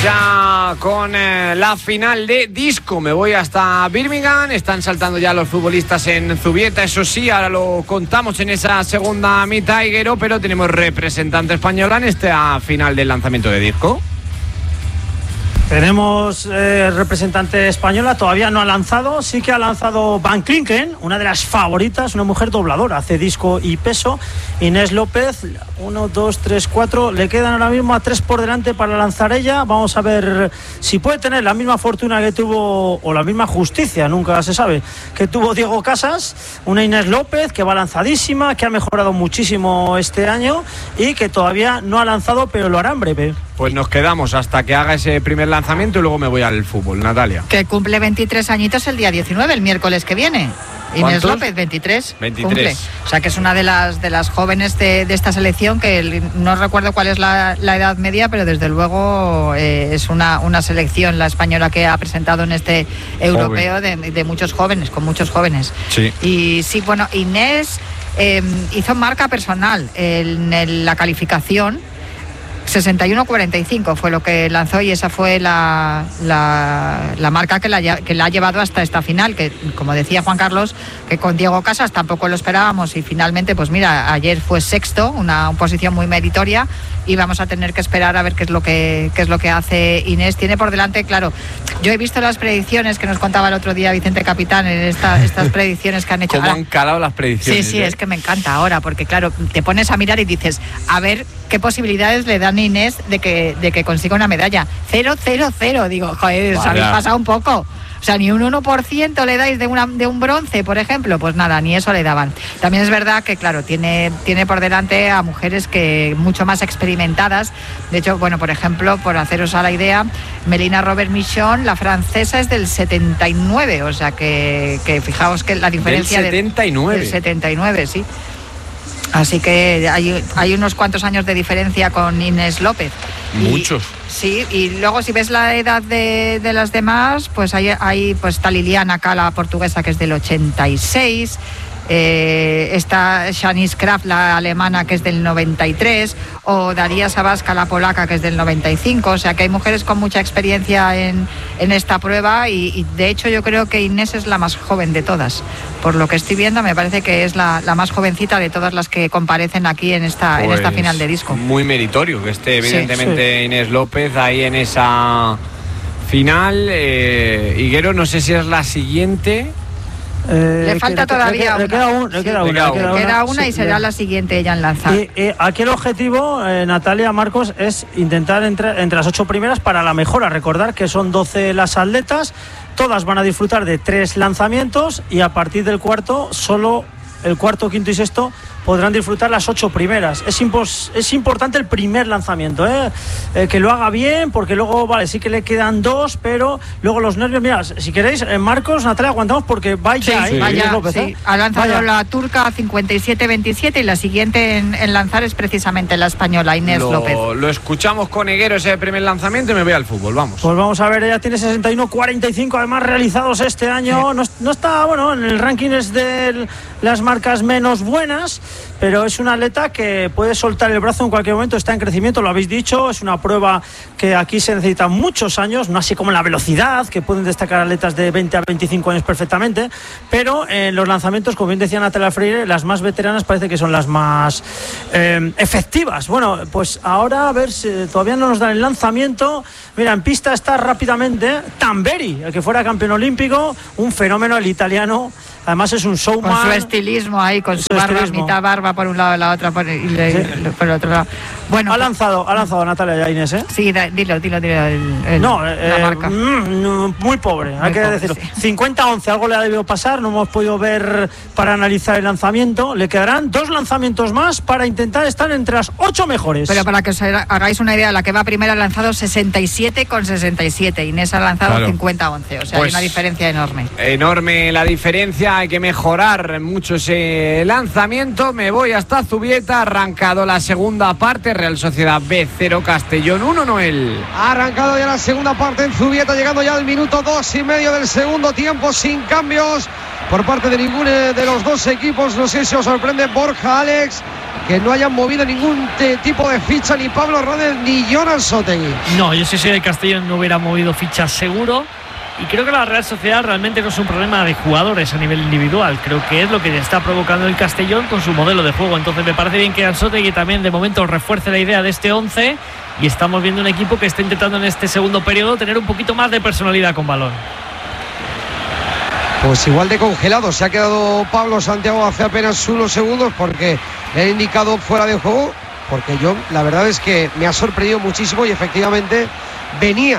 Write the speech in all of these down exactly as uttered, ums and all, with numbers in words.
ya con eh, la final de disco. Me voy hasta Birmingham. Están saltando ya los futbolistas en Zubieta. Eso sí, ahora lo contamos en esa segunda mitad, Higuero, pero tenemos representante española en esta final del lanzamiento de disco. Tenemos eh, representante española, todavía no ha lanzado, sí que ha lanzado Van Klinken, una de las favoritas, una mujer dobladora, hace disco y peso. Inés López, uno, dos, tres, cuatro, le quedan ahora mismo a tres por delante para lanzar ella. Vamos a ver si puede tener la misma fortuna que tuvo, o la misma justicia, nunca se sabe, que tuvo Diego Casas. Una Inés López que va lanzadísima, que ha mejorado muchísimo este año y que todavía no ha lanzado, pero lo hará en breve. Pues nos quedamos hasta que haga ese primer lanzamiento y luego me voy al fútbol. Natalia. Que cumple veintitrés añitos el día diecinueve, el miércoles que viene. Inés López, veintitrés. veintitrés. Cumple. O sea que es una de las de las jóvenes de, de esta selección, que no recuerdo cuál es la, la edad media, pero desde luego eh, es una, una selección, la española, que ha presentado en este europeo de, de muchos jóvenes, con muchos jóvenes. Sí. Y sí, bueno, Inés eh, hizo marca personal en, en la calificación. sesenta y uno cuarenta y cinco fue lo que lanzó, y esa fue la, la, la marca que la, que la ha llevado hasta esta final, que, como decía Juan Carlos, que con Diego Casas tampoco lo esperábamos, y finalmente, pues mira, ayer fue sexto, una, una posición muy meritoria, y vamos a tener que esperar a ver qué es lo que qué es lo que hace Inés. Tiene por delante, claro, yo he visto las predicciones que nos contaba el otro día Vicente Capitán, en esta, estas predicciones que han hecho. ¿Cómo ahora, han calado las predicciones? Sí, sí, ¿eh? es que me encanta ahora, porque claro, te pones a mirar y dices, a ver qué posibilidades le dan a Inés de que, de que consiga una medalla. Cero, cero, cero. Digo, joder, os habéis pasado un poco. O sea, ni un uno por ciento le dais de, una, de un bronce, por ejemplo. Pues nada, ni eso le daban. También es verdad que, claro, tiene, tiene por delante a mujeres que mucho más experimentadas. De hecho, bueno, por ejemplo, por haceros a la idea, Melina Robert Michon, la francesa, es del setenta y nueve. O sea, que, que fijaos que la diferencia... Del setenta y nueve. Del setenta y nueve, sí. Así que hay, hay unos cuantos años de diferencia con Inés López. Muchos. Y, sí, y luego si ves la edad de, de las demás, pues hay, hay pues está Liliana acá, la portuguesa, que es del ochenta y seis. Eh, está Shanice Kraft, la alemana, que es del noventa y tres, o Daria Sabaska, la polaca, que es del noventa y cinco. O sea que hay mujeres con mucha experiencia en, en esta prueba, y, y de hecho yo creo que Inés es la más joven de todas. Por lo que estoy viendo, me parece que es la, la más jovencita de todas las que comparecen aquí en esta, pues en esta final de disco. Muy meritorio que esté evidentemente, sí, Inés López ahí en esa final. eh, Higuero, no sé si es la siguiente. Eh, le falta que, todavía le, le, una. Un, le sí, queda le una. queda una, le queda una sí, y será le... la siguiente ella en lanzar. Y, y aquí el objetivo, eh, Natalia, Marcos, es intentar entre, entre las ocho primeras para la mejora. Recordar que son doce las atletas, todas van a disfrutar de tres lanzamientos, y a partir del cuarto, solo el cuarto, quinto y sexto podrán disfrutar las ocho primeras. Es, impos, es importante el primer lanzamiento, ¿eh? Eh, que lo haga bien, porque luego, vale, sí que le quedan dos, pero luego los nervios, mira, si queréis, eh, Marcos, Natalia, aguantamos porque vaya, sí, ¿eh? vaya, López, sí. ¿eh? Ha lanzado vaya. La turca cincuenta y siete veintisiete, y la siguiente en, en lanzar es precisamente la española, Inés lo, López. Lo escuchamos con Higuero, ese primer lanzamiento, y me voy al fútbol, vamos. Pues vamos a ver, ella tiene sesenta y uno cuarenta y cinco, además realizados este año. Sí. No, no está, bueno, en el ranking es de las marcas menos buenas, pero es una atleta que puede soltar el brazo en cualquier momento, está en crecimiento, lo habéis dicho, es una prueba que aquí se necesitan muchos años, no así como en la velocidad, que pueden destacar atletas de veinte a veinticinco años perfectamente, pero en los lanzamientos, como bien decía Natalia Freire, las más veteranas parece que son las más eh, efectivas. Bueno, pues ahora a ver si todavía no nos dan el lanzamiento. Mira, en pista está rápidamente Tamberi, el que fuera campeón olímpico, un fenómeno, el italiano. Además es un showman. Con su estilismo ahí, con su, su barba, estilismo. Mitad barba por un lado, la otra por, y le, sí. por el otro lado. Bueno, ha lanzado, ha lanzado Natalia ya, Inés, ¿eh? Sí, da, dilo, dilo, dilo. El, el, no, la eh, marca. Mm, muy pobre, muy hay que pobre, decirlo. Sí. cincuenta once, algo le ha debido pasar, no hemos podido ver para analizar el lanzamiento. Le quedarán dos lanzamientos más para intentar estar entre las ocho mejores. Pero para que os hagáis una idea, la que va primera ha lanzado sesenta y siete con sesenta y siete. Inés ha lanzado claro. cincuenta once. O sea, pues hay una diferencia enorme. Enorme la diferencia, hay que mejorar mucho ese lanzamiento. Me voy hasta Zubieta, ha arrancado la segunda parte, Real Sociedad B cero, Castellón uno, Noel. Ha arrancado ya la segunda parte en Zubieta, llegando ya al minuto dos y medio del segundo tiempo, sin cambios por parte de ninguno de los dos equipos. No sé si os sorprende Borja, Alex, que no hayan movido ningún te, tipo de ficha ni Pablo Rodríguez ni Jon Ansotegui. No, yo si soy el Castellón no hubiera movido fichas seguro. Y creo que la Real Sociedad realmente no es un problema de jugadores a nivel individual. Creo que es lo que está provocando el Castellón con su modelo de juego. Entonces me parece bien que Anzotegui también de momento refuerce la idea de este once. Y estamos viendo un equipo que está intentando en este segundo periodo tener un poquito más de personalidad con balón. Pues igual de congelado se ha quedado Pablo Santiago hace apenas unos segundos porque le ha indicado fuera de juego. Porque yo la verdad es que me ha sorprendido muchísimo y efectivamente venía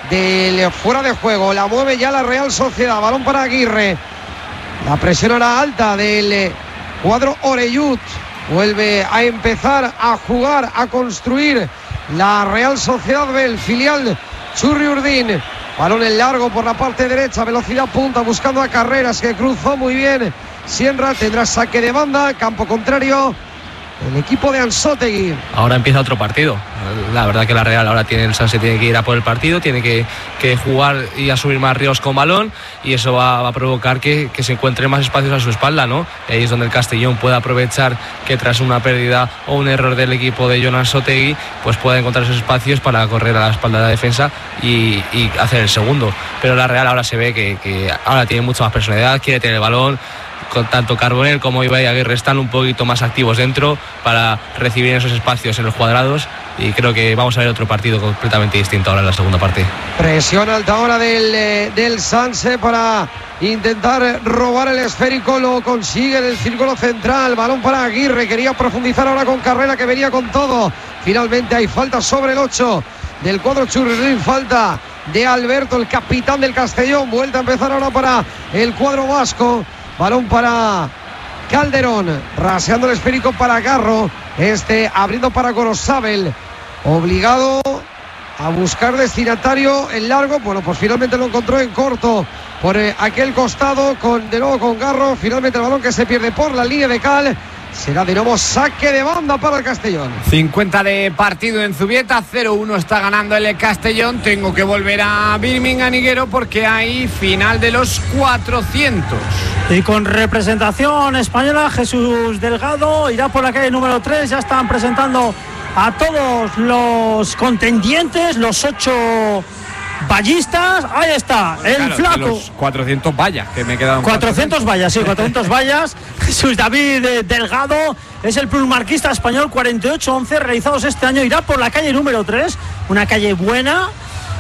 del fuera de juego. La mueve ya la Real Sociedad, balón para Aguirre, la presión era alta del cuadro Oreyud, vuelve a empezar a jugar, a construir la Real Sociedad del filial Churri Urdin, balón en largo por la parte derecha, velocidad punta buscando a Carreras que cruzó muy bien Sierra, tendrá saque de banda, campo contrario el equipo de Anzotegui. Ahora empieza otro partido. La verdad que la Real ahora tiene el Sanse tiene que ir a por el partido, tiene que, que jugar y asumir más ríos con balón, y eso va, va a provocar que, que se encuentren más espacios a su espalda, ¿no? Y ahí es donde el Castellón puede aprovechar que tras una pérdida o un error del equipo de Jon Anzotegui, pues pueda encontrar esos espacios para correr a la espalda de la defensa y, y hacer el segundo. Pero la Real ahora se ve que, que ahora tiene mucha más personalidad, quiere tener el balón. Con tanto Carbonell como Ibai Aguirre están un poquito más activos dentro para recibir esos espacios en los cuadrados, y creo que vamos a ver otro partido completamente distinto ahora en la segunda parte. Presión alta ahora del, eh, del Sanse para intentar robar el esférico, lo consigue en el círculo central, balón para Aguirre, quería profundizar ahora con Carrera que venía con todo, finalmente hay falta sobre el ocho del cuadro Churrilín, falta de Alberto, el capitán del Castellón, vuelta a empezar ahora para el cuadro vasco. Balón para Calderón, raseando el esférico para Garro, este abriendo para Gorosabel, obligado a buscar destinatario en largo, bueno, pues finalmente lo encontró en corto por eh, aquel costado, con de nuevo con Garro, finalmente el balón que se pierde por la línea de Cal. Será de nuevo saque de banda para el Castellón. cincuenta de partido en Zubieta, cero uno está ganando el Castellón. Tengo que volver a Birmingham, Higuero, porque hay final de los cuatrocientos. Y con representación española, Jesús Delgado irá por la calle número tres. Ya están presentando a todos los contendientes, los ocho vallistas. Ahí está, el claro, flaco. Los cuatrocientos vallas, que me he quedado. cuatrocientos vallas, sí, cuatrocientos vallas. Jesús David Delgado es el plusmarquista español, cuarenta y ocho once realizados este año. Irá por la calle número tres, una calle buena.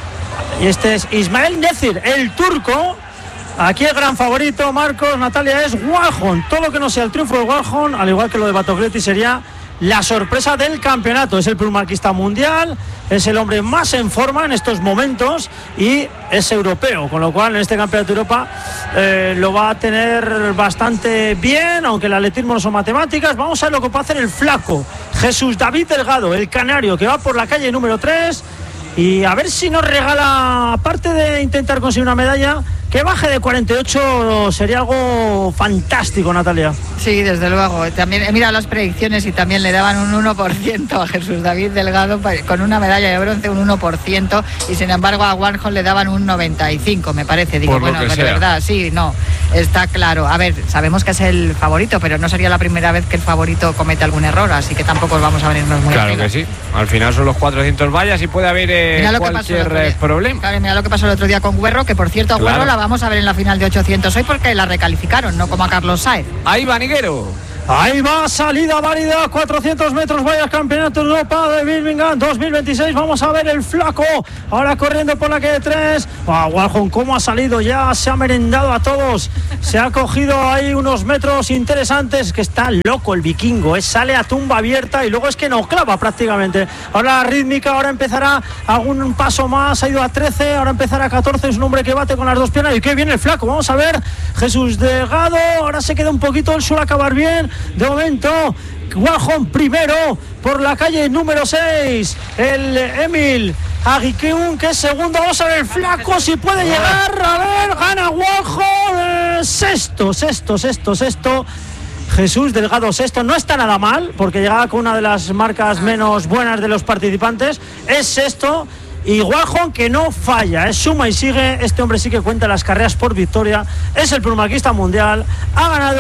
Y este es Ismael Necir, el turco. Aquí el gran favorito, Marcos, Natalia, es Waljon. Todo lo que no sea el triunfo de Waljon, al igual que lo de Batocleti, sería la sorpresa del campeonato. Es el plusmarquista mundial, es el hombre más en forma en estos momentos y es europeo, con lo cual en este campeonato de Europa eh, lo va a tener bastante bien, aunque el atletismo no son matemáticas. Vamos a ver lo que puede hacer el flaco Jesús David Delgado, el canario, que va por la calle número tres, y a ver si nos regala, aparte de intentar conseguir una medalla, que baje de cuarenta y ocho. Sería algo fantástico, Natalia. Sí, desde luego. También he mirado las predicciones y también le daban un uno por ciento a Jesús David Delgado con una medalla de bronce, un uno por ciento, y sin embargo a Warhol le daban un noventa y cinco, me parece. Digo, bueno, de verdad, sí, no, está claro. A ver, sabemos que es el favorito, pero no sería la primera vez que el favorito comete algún error, así que tampoco vamos a venirnos muy Claro arriba. que sí. Al final son los cuatrocientos vallas y puede haber eh, cualquier problema. Claro, mira lo que pasó el otro día con Guerro, que por cierto, Claro. Guerro la vamos a ver en la final de ochocientos hoy porque la recalificaron, no como a Carlos Saez. Ahí va, Niguero. Ahí va, salida válida, cuatrocientos metros vallas, campeonato de Europa de Birmingham dos mil veintiséis. Vamos a ver el flaco, ahora corriendo por la calle tres. Wow, Waljon, cómo ha salido, ya se ha merendado a todos. Se ha cogido ahí unos metros interesantes, que está loco el vikingo, ¿eh? Sale a tumba abierta y luego es que no clava prácticamente. Ahora la rítmica, ahora empezará algún paso más, ha ido a trece, ahora empezará a catorce, es un hombre que bate con las dos piernas. Y qué bien el flaco, vamos a ver, Jesús Delgado, ahora se queda un poquito, él suele acabar bien. De momento, Waljon primero por la calle número seis. El Emil Aguikeun, que es segundo. Vamos a ver el flaco si puede llegar. A ver, gana Waljon. Eh, sexto, sexto, sexto, sexto. Jesús Delgado sexto. No está nada mal, porque llegaba con una de las marcas menos buenas de los participantes. Es sexto. Y Waljon, que no falla, es suma y sigue. Este hombre sí que cuenta las carreras por victoria. Es el plusmarquista mundial. Ha ganado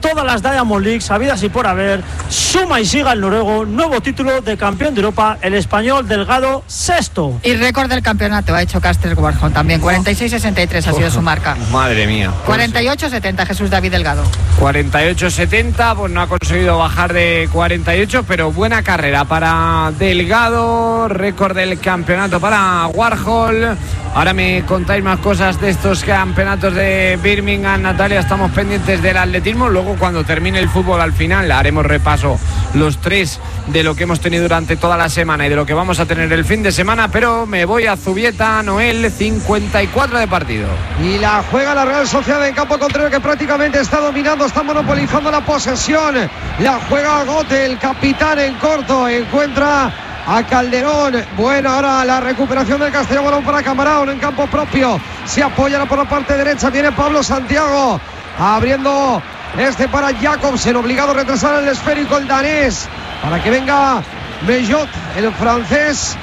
todas las Diamond League habidas y por haber. Suma y siga el noruego, nuevo título de campeón de Europa, el español Delgado, sexto. Y récord del campeonato ha hecho Caster Warholm también, cuarenta y seis sesenta y tres ha sido su marca. Madre mía. cuarenta y ocho setenta Jesús David Delgado. cuarenta y ocho setenta, pues no ha conseguido bajar de cuarenta y ocho, pero buena carrera para Delgado, récord del campeonato para Warhol. Ahora me contáis más cosas de estos campeonatos de Birmingham, Natalia. Estamos pendientes del atletismo. Luego, cuando termine el fútbol, al final haremos repaso los tres de lo que hemos tenido durante toda la semana y de lo que vamos a tener el fin de semana. Pero me voy a Zubieta, Noel, cincuenta y cuatro de partido. Y la juega la Real Sociedad en campo contrario, que prácticamente está dominando, está monopolizando la posesión. La juega Gote, el capitán en corto, encuentra a Calderón. Bueno, ahora la recuperación del Castellón, balón para Camarón en campo propio, se apoya por la parte derecha, viene Pablo Santiago abriendo este para Jacobsen, obligado a retrasar el esférico el danés para que venga Mellot, el francés,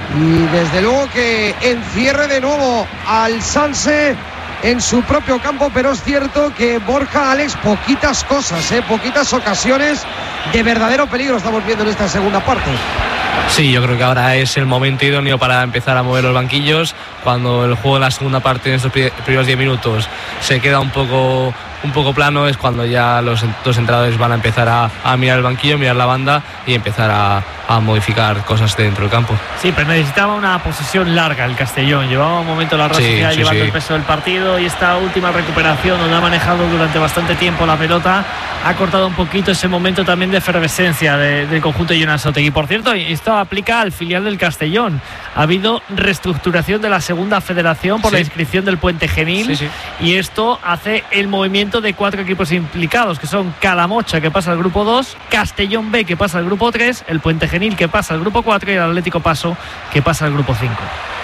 y desde luego que encierre de nuevo al Sanse en su propio campo. Pero es cierto que Borja, Alex, poquitas cosas, ¿eh? poquitas ocasiones de verdadero peligro estamos viendo en esta segunda parte. Sí, yo creo que ahora es el momento idóneo para empezar a mover los banquillos. Cuando el juego en la segunda parte, en estos primeros diez minutos, se queda un poco, un poco plano, es cuando ya los dos entrenadores van a empezar a, a mirar el banquillo, mirar la banda y empezar a, a modificar cosas dentro del campo. Sí, pero necesitaba una posesión larga el Castellón. Llevaba un momento la Real Sociedad sí, sí, llevando sí. el peso del partido, y esta última recuperación, donde ha manejado durante bastante tiempo la pelota, ha cortado un poquito ese momento también de efervescencia de, del conjunto de Jonas Otegui. Por cierto, esto aplica al filial del Castellón. Ha habido reestructuración de la segunda federación por sí. la inscripción del Puente Genil, sí, sí. y esto hace el movimiento de cuatro equipos implicados, que son Calamocha, que pasa al grupo dos, Castellón B, que pasa al grupo tres, el Puente Genil, que pasa al grupo cuatro, y el Atlético Paso, que pasa al grupo cinco.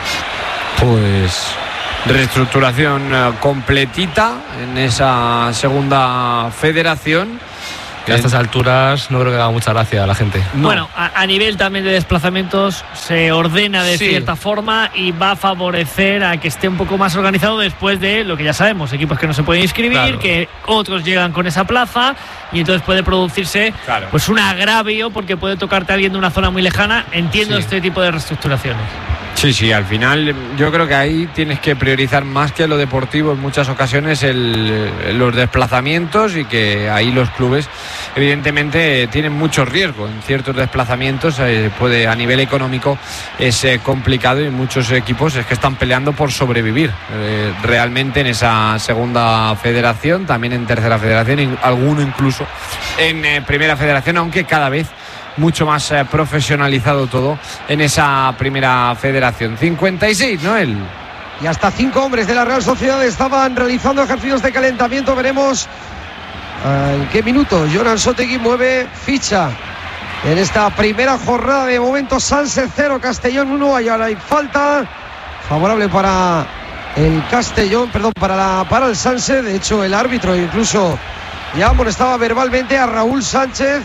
Pues reestructuración completita en esa segunda federación. Que a estas alturas no creo que haga mucha gracia a la gente. No. Bueno, a, a nivel también de desplazamientos se ordena de sí. cierta forma, y va a favorecer a que esté un poco más organizado después de lo que ya sabemos, equipos que no se pueden inscribir, claro. que otros llegan con esa plaza, y entonces puede producirse claro. pues un agravio, porque puede tocarte a alguien de una zona muy lejana. Entiendo sí. este tipo de reestructuraciones. Sí, sí, al final yo creo que ahí tienes que priorizar más que lo deportivo en muchas ocasiones el, los desplazamientos, y que ahí los clubes evidentemente tienen mucho riesgo en ciertos desplazamientos. Eh, puede, a nivel económico es eh, complicado, y muchos equipos es que están peleando por sobrevivir eh, realmente en esa segunda federación, también en tercera federación, y alguno incluso en eh, primera federación, aunque cada vez mucho más eh, profesionalizado todo en esa primera federación. cincuenta y seis, Noel. Y hasta cinco hombres de la Real Sociedad estaban realizando ejercicios de calentamiento. Veremos uh, en qué minuto Jonas Otegui mueve ficha en esta primera jornada. De momento Sanse cero, Castellón uno. Y ahora hay falta favorable para el Castellón, perdón, para, la, para el Sanse. De hecho, el árbitro incluso ya amonestaba verbalmente a Raúl Sánchez,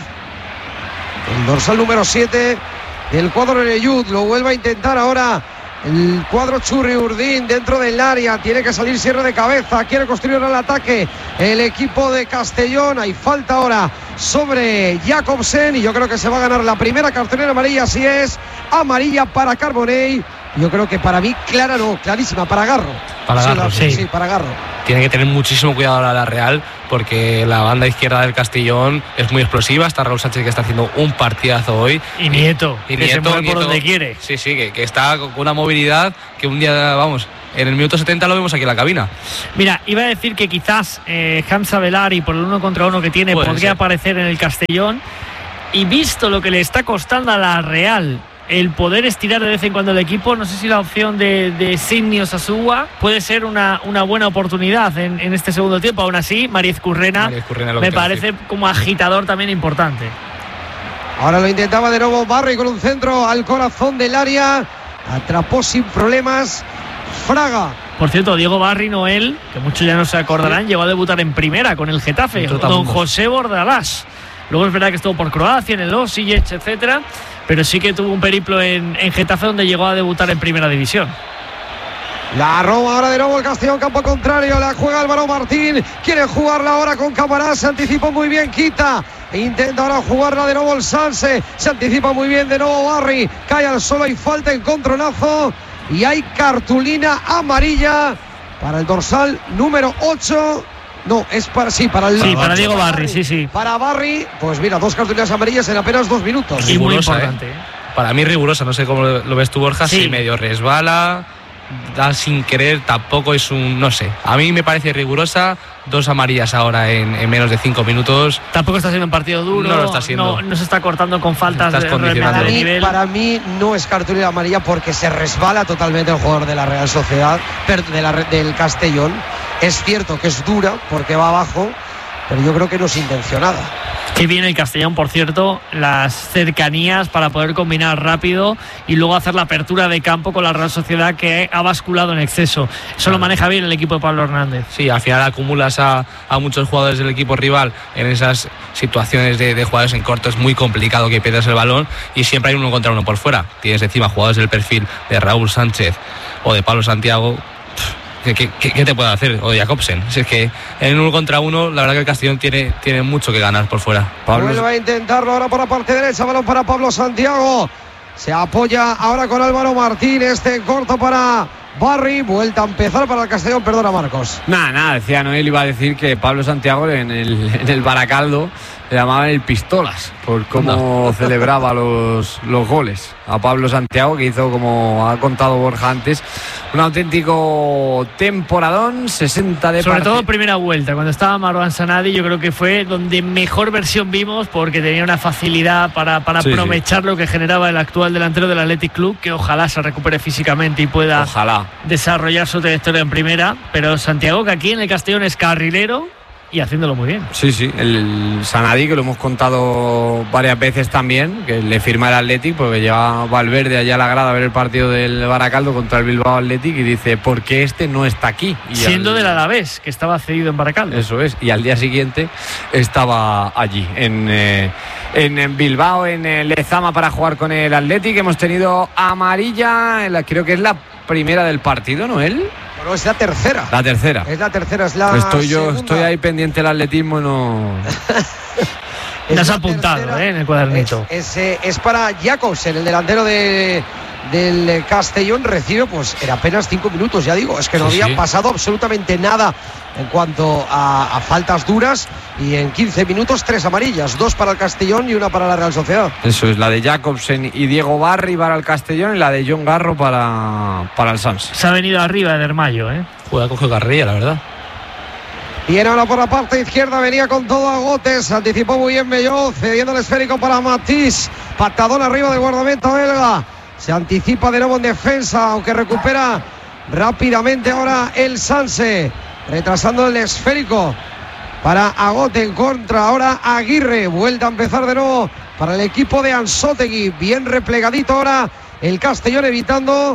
el dorsal número siete del cuadro de Yud. Lo vuelve a intentar ahora el cuadro Churri Urdín dentro del área. Tiene que salir cierre de cabeza. Quiere construir el ataque el equipo de Castellón. Hay falta ahora sobre Jacobsen, y yo creo que se va a ganar la primera cartulina amarilla. Así es, amarilla para Carbonell. Yo creo que para mí clara, no, clarísima, para Garro. Para sí, Garro, la, sí. sí, para Garro. Tiene que tener muchísimo cuidado ahora la Real, porque la banda izquierda del Castellón es muy explosiva. Está Raúl Sánchez, que está haciendo un partidazo hoy. Y Nieto, y, y que Nieto, se mueve Nieto, por donde quiere. Sí, sí, que, que está con una movilidad que un día, vamos, en el minuto setenta lo vemos aquí en la cabina. Mira, iba a decir que quizás eh, Hamza Velari, por el uno contra uno que tiene, Puede podría ser. aparecer en el Castellón. Y visto lo que le está costando a la Real el poder estirar de vez en cuando el equipo, no sé si la opción de, de Sidney Osasua puede ser una, una buena oportunidad en, en este segundo tiempo. Aún así, Mariez Currena, Mariez Currena me parece como agitador también importante. Ahora lo intentaba de nuevo Barry con un centro al corazón del área. Atrapó sin problemas Fraga. Por cierto, Diego Barry, Noel, que muchos ya no se acordarán, llegó a debutar en primera con el Getafe, don José Bordalás. Luego es verdad que estuvo por Croacia, en el Osijek, etcétera, pero sí que tuvo un periplo en, en Getafe, donde llegó a debutar en primera división. La roba ahora de nuevo el Castellón, campo contrario. La juega Álvaro Martín. Quiere jugarla ahora con Camarás. Se anticipó muy bien, quita. Intenta ahora jugarla de nuevo el Sanse. Se anticipa muy bien de nuevo Barry. Cae al suelo y falta, encontronazo. Y hay cartulina amarilla para el dorsal número ocho. No, es para sí, para el Sí, para Diego Barry, sí, sí. Para Barry, pues mira, dos cartulinas amarillas en apenas dos minutos. Y muy Rigurosa, importante. ¿eh? Para mí rigurosa, no sé cómo lo, lo ves tú, Borja. Sí. Si medio resbala, da sin querer, tampoco es un, no sé. A mí me parece rigurosa. Dos amarillas ahora en, en menos de cinco minutos. Tampoco está siendo un partido duro. No lo está siendo. No, no se está cortando con faltas Estás de, condicionando. realmente Para de mí, nivel. para mí no es cartulina amarilla porque se resbala totalmente el jugador de la Real Sociedad, per- de la, del Castellón. Es cierto que es dura porque va abajo, pero yo creo que no es intencionada. Que viene el Castellón, por cierto, las cercanías para poder combinar rápido y luego hacer la apertura de campo con la Real Sociedad, que ha basculado en exceso. Eso lo maneja bien el equipo de Pablo Hernández. Sí, al final acumulas a, a muchos jugadores del equipo rival en esas situaciones de, de jugadores en corto. Es muy complicado que pierdas el balón y siempre hay uno contra uno por fuera. Tienes encima jugadores del perfil de Raúl Sánchez o de Pablo Santiago. ¿Qué, qué, qué te puede hacer? O de Jacobsen. Si es que en uno contra uno, la verdad que el Castellón tiene, tiene mucho que ganar por fuera. Pablo vuelve a intentarlo ahora por la parte derecha, balón para Pablo Santiago. Se apoya ahora con Álvaro Martín, este corto para Barry, vuelta a empezar para el Castellón, perdona Marcos. Nada, nada, decía Noel, iba a decir que Pablo Santiago en el, en el Baracaldo le llamaban el Pistolas por cómo no. celebraba los, los goles. A Pablo Santiago, que hizo, como ha contado Borja antes, un auténtico temporadón, sesenta de Sobre partido. todo primera vuelta, cuando estaba Marwan Sanadi, yo creo que fue donde mejor versión vimos, porque tenía una facilidad para, para sí, aprovechar sí. lo que generaba el actual delantero del Athletic Club, que ojalá se recupere físicamente y pueda ojalá. desarrollar su trayectoria en primera. Pero Santiago, que aquí en el Castellón es carrilero y haciéndolo muy bien. Sí, sí, el Sanadí, que lo hemos contado varias veces también, que le firma el Athletic porque lleva Valverde allá a la grada a ver el partido del Baracaldo contra el Bilbao Athletic y dice, ¿por qué este no está aquí? Y siendo al... del Alavés, que estaba cedido en Baracaldo. Eso es, y al día siguiente estaba allí, en, eh, en Bilbao, en el Lezama, para jugar con el Athletic. Hemos tenido amarilla, la, creo que es la primera del partido, ¿no? ¿Él? No, es la tercera. La tercera. Es la tercera, es la Estoy yo, segunda. estoy ahí pendiente del atletismo y no... Te has apuntado, ¿eh? En el cuadernito. Es, es, es para Jacobsen, el delantero de, del Castellón. Recibe, pues, en apenas cinco minutos, ya digo. Es que no sí, había sí. pasado absolutamente nada en cuanto a, a faltas duras. Y en quince minutos, tres amarillas. Dos para el Castellón y una para la Real Sociedad. Eso es, la de Jacobsen y Diego Barry para el Castellón y la de John Garro para, para el Sanse. Se ha venido arriba de Hermayo, ¿eh? Juega coge carrilla, la verdad. Viene ahora por la parte izquierda, venía con todo a Gotes, anticipó muy bien Melló, cediendo el esférico para Matís, patadón arriba del guardameta belga, se anticipa de nuevo en defensa, aunque recupera rápidamente ahora el Sanse, retrasando el esférico para Agote en contra, ahora Aguirre, vuelta a empezar de nuevo para el equipo de Anzotegui, bien replegadito ahora el Castellón, evitando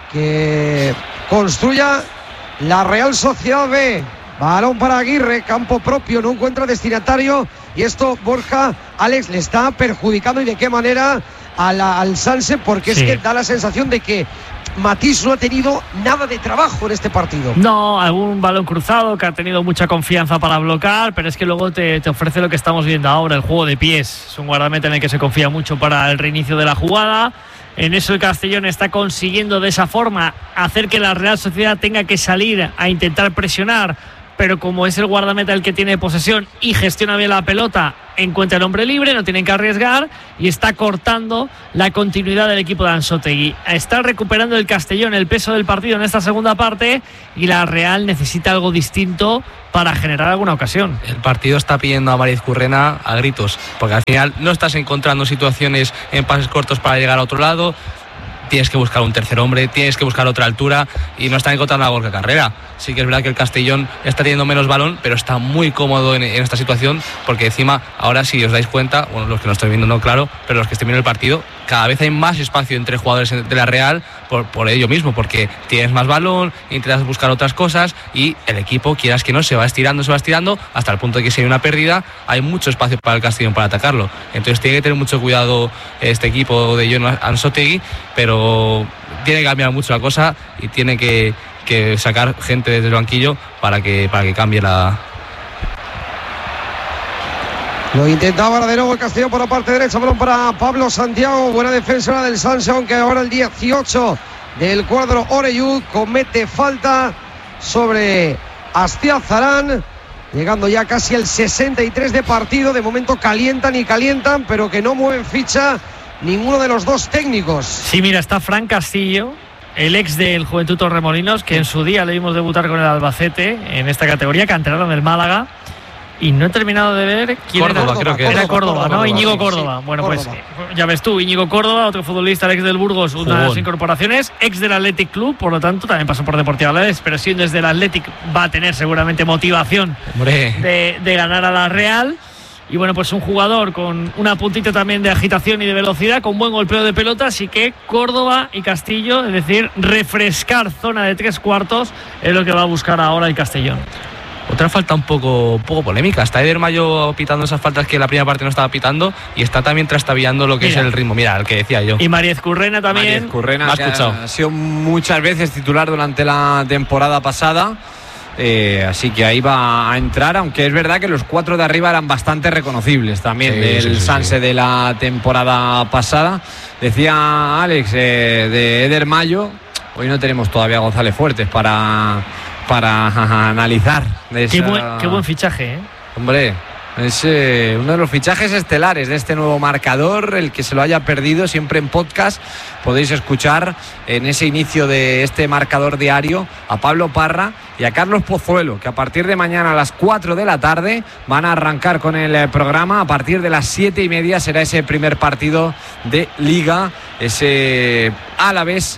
que construya la Real Sociedad B. Balón para Aguirre, campo propio, no encuentra destinatario y esto, Borja, Alex, le está perjudicando. ¿Y de qué manera a la, al Sanse? Porque sí. Es que da la sensación de que Matís no ha tenido nada de trabajo en este partido. No, algún balón cruzado que ha tenido mucha confianza para bloquear, pero es que luego te, te ofrece lo que estamos viendo ahora, el juego de pies. Es un guardameta en el que se confía mucho para el reinicio de la jugada. En eso el Castellón está consiguiendo de esa forma hacer que la Real Sociedad tenga que salir a intentar presionar, pero como es el guardameta el que tiene posesión y gestiona bien la pelota, encuentra el hombre libre, no tienen que arriesgar y está cortando la continuidad del equipo de Anzotegui. Está recuperando el Castellón el peso del partido en esta segunda parte y la Real necesita algo distinto para generar alguna ocasión. El partido está pidiendo a Mariz Currena a gritos, porque al final no estás encontrando situaciones en pases cortos para llegar a otro lado. Tienes que buscar un tercer hombre, tienes que buscar otra altura y no está encontrando a Borja Carrera. Sí que es verdad que el Castellón está teniendo menos balón, pero está muy cómodo en, en esta situación, porque encima, ahora si os dais cuenta, bueno, los que no estoy viendo no claro, pero los que estén viendo el partido, cada vez hay más espacio entre jugadores de la Real por, por ello mismo, porque tienes más balón, intentas buscar otras cosas y el equipo, quieras que no, se va estirando, se va estirando hasta el punto de que si hay una pérdida hay mucho espacio para el Castellón para atacarlo. Entonces tiene que tener mucho cuidado este equipo de Jon Ansotegui, pero tiene que cambiar mucho la cosa y tiene que, que sacar gente desde el banquillo para que, para que cambie la... Lo intentaba de nuevo el Castellón por la parte derecha, balón para Pablo Santiago, buena defensa del Sanse, aunque ahora el dieciocho del cuadro Oreyud comete falta sobre Astiazarán, llegando ya casi el sesenta y tres de partido. De momento calientan y calientan, pero que no mueven ficha ninguno de los dos técnicos. Sí, mira, está Fran Castillo, el ex del Juventud Torremolinos, que en su día le vimos debutar con el Albacete en esta categoría, canterano del Málaga. Y no he terminado de ver quién Córdoba, era. creo que era es. Córdoba, Córdoba, ¿no? Córdoba, Íñigo sí, Córdoba. sí, bueno, Córdoba. pues ya ves tú, Íñigo Córdoba, otro futbolista, el ex del Burgos, una de las incorporaciones, ex del Athletic Club, por lo tanto también pasó por Deportivo Alavés, pero siendo desde el Athletic va a tener seguramente motivación de, de ganar a la Real. Y bueno, pues un jugador con una puntita también de agitación y de velocidad, con buen golpeo de pelota, así que Córdoba y Castillo, es decir, refrescar zona de tres cuartos es lo que va a buscar ahora el Castellón. Otra falta un poco, un poco polémica. Está Eder Mayo pitando esas faltas que en la primera parte no estaba pitando y está también trastabillando lo que Mira. es el ritmo. Mira, el que decía yo. Y Mariez Currena también. Mariez Currena, ¿Me has escuchado? Ha sido muchas veces titular durante la temporada pasada. Eh, así que ahí va a entrar, aunque es verdad que los cuatro de arriba eran bastante reconocibles también sí, del sí, sí, Sanse sí. de la temporada pasada. Decía Alex eh, de Eder Mayo, hoy no tenemos todavía a González Fuertes para, para ajá, analizar. De esa... qué, buen, qué buen fichaje, ¿eh? Hombre, es eh, uno de los fichajes estelares de este nuevo marcador. El que se lo haya perdido, siempre en podcast podéis escuchar en ese inicio de este marcador diario a Pablo Parra y a Carlos Pozuelo, que a partir de mañana a las cuatro de la tarde van a arrancar con el programa. A partir de las siete y media será ese primer partido de Liga, ese Alavés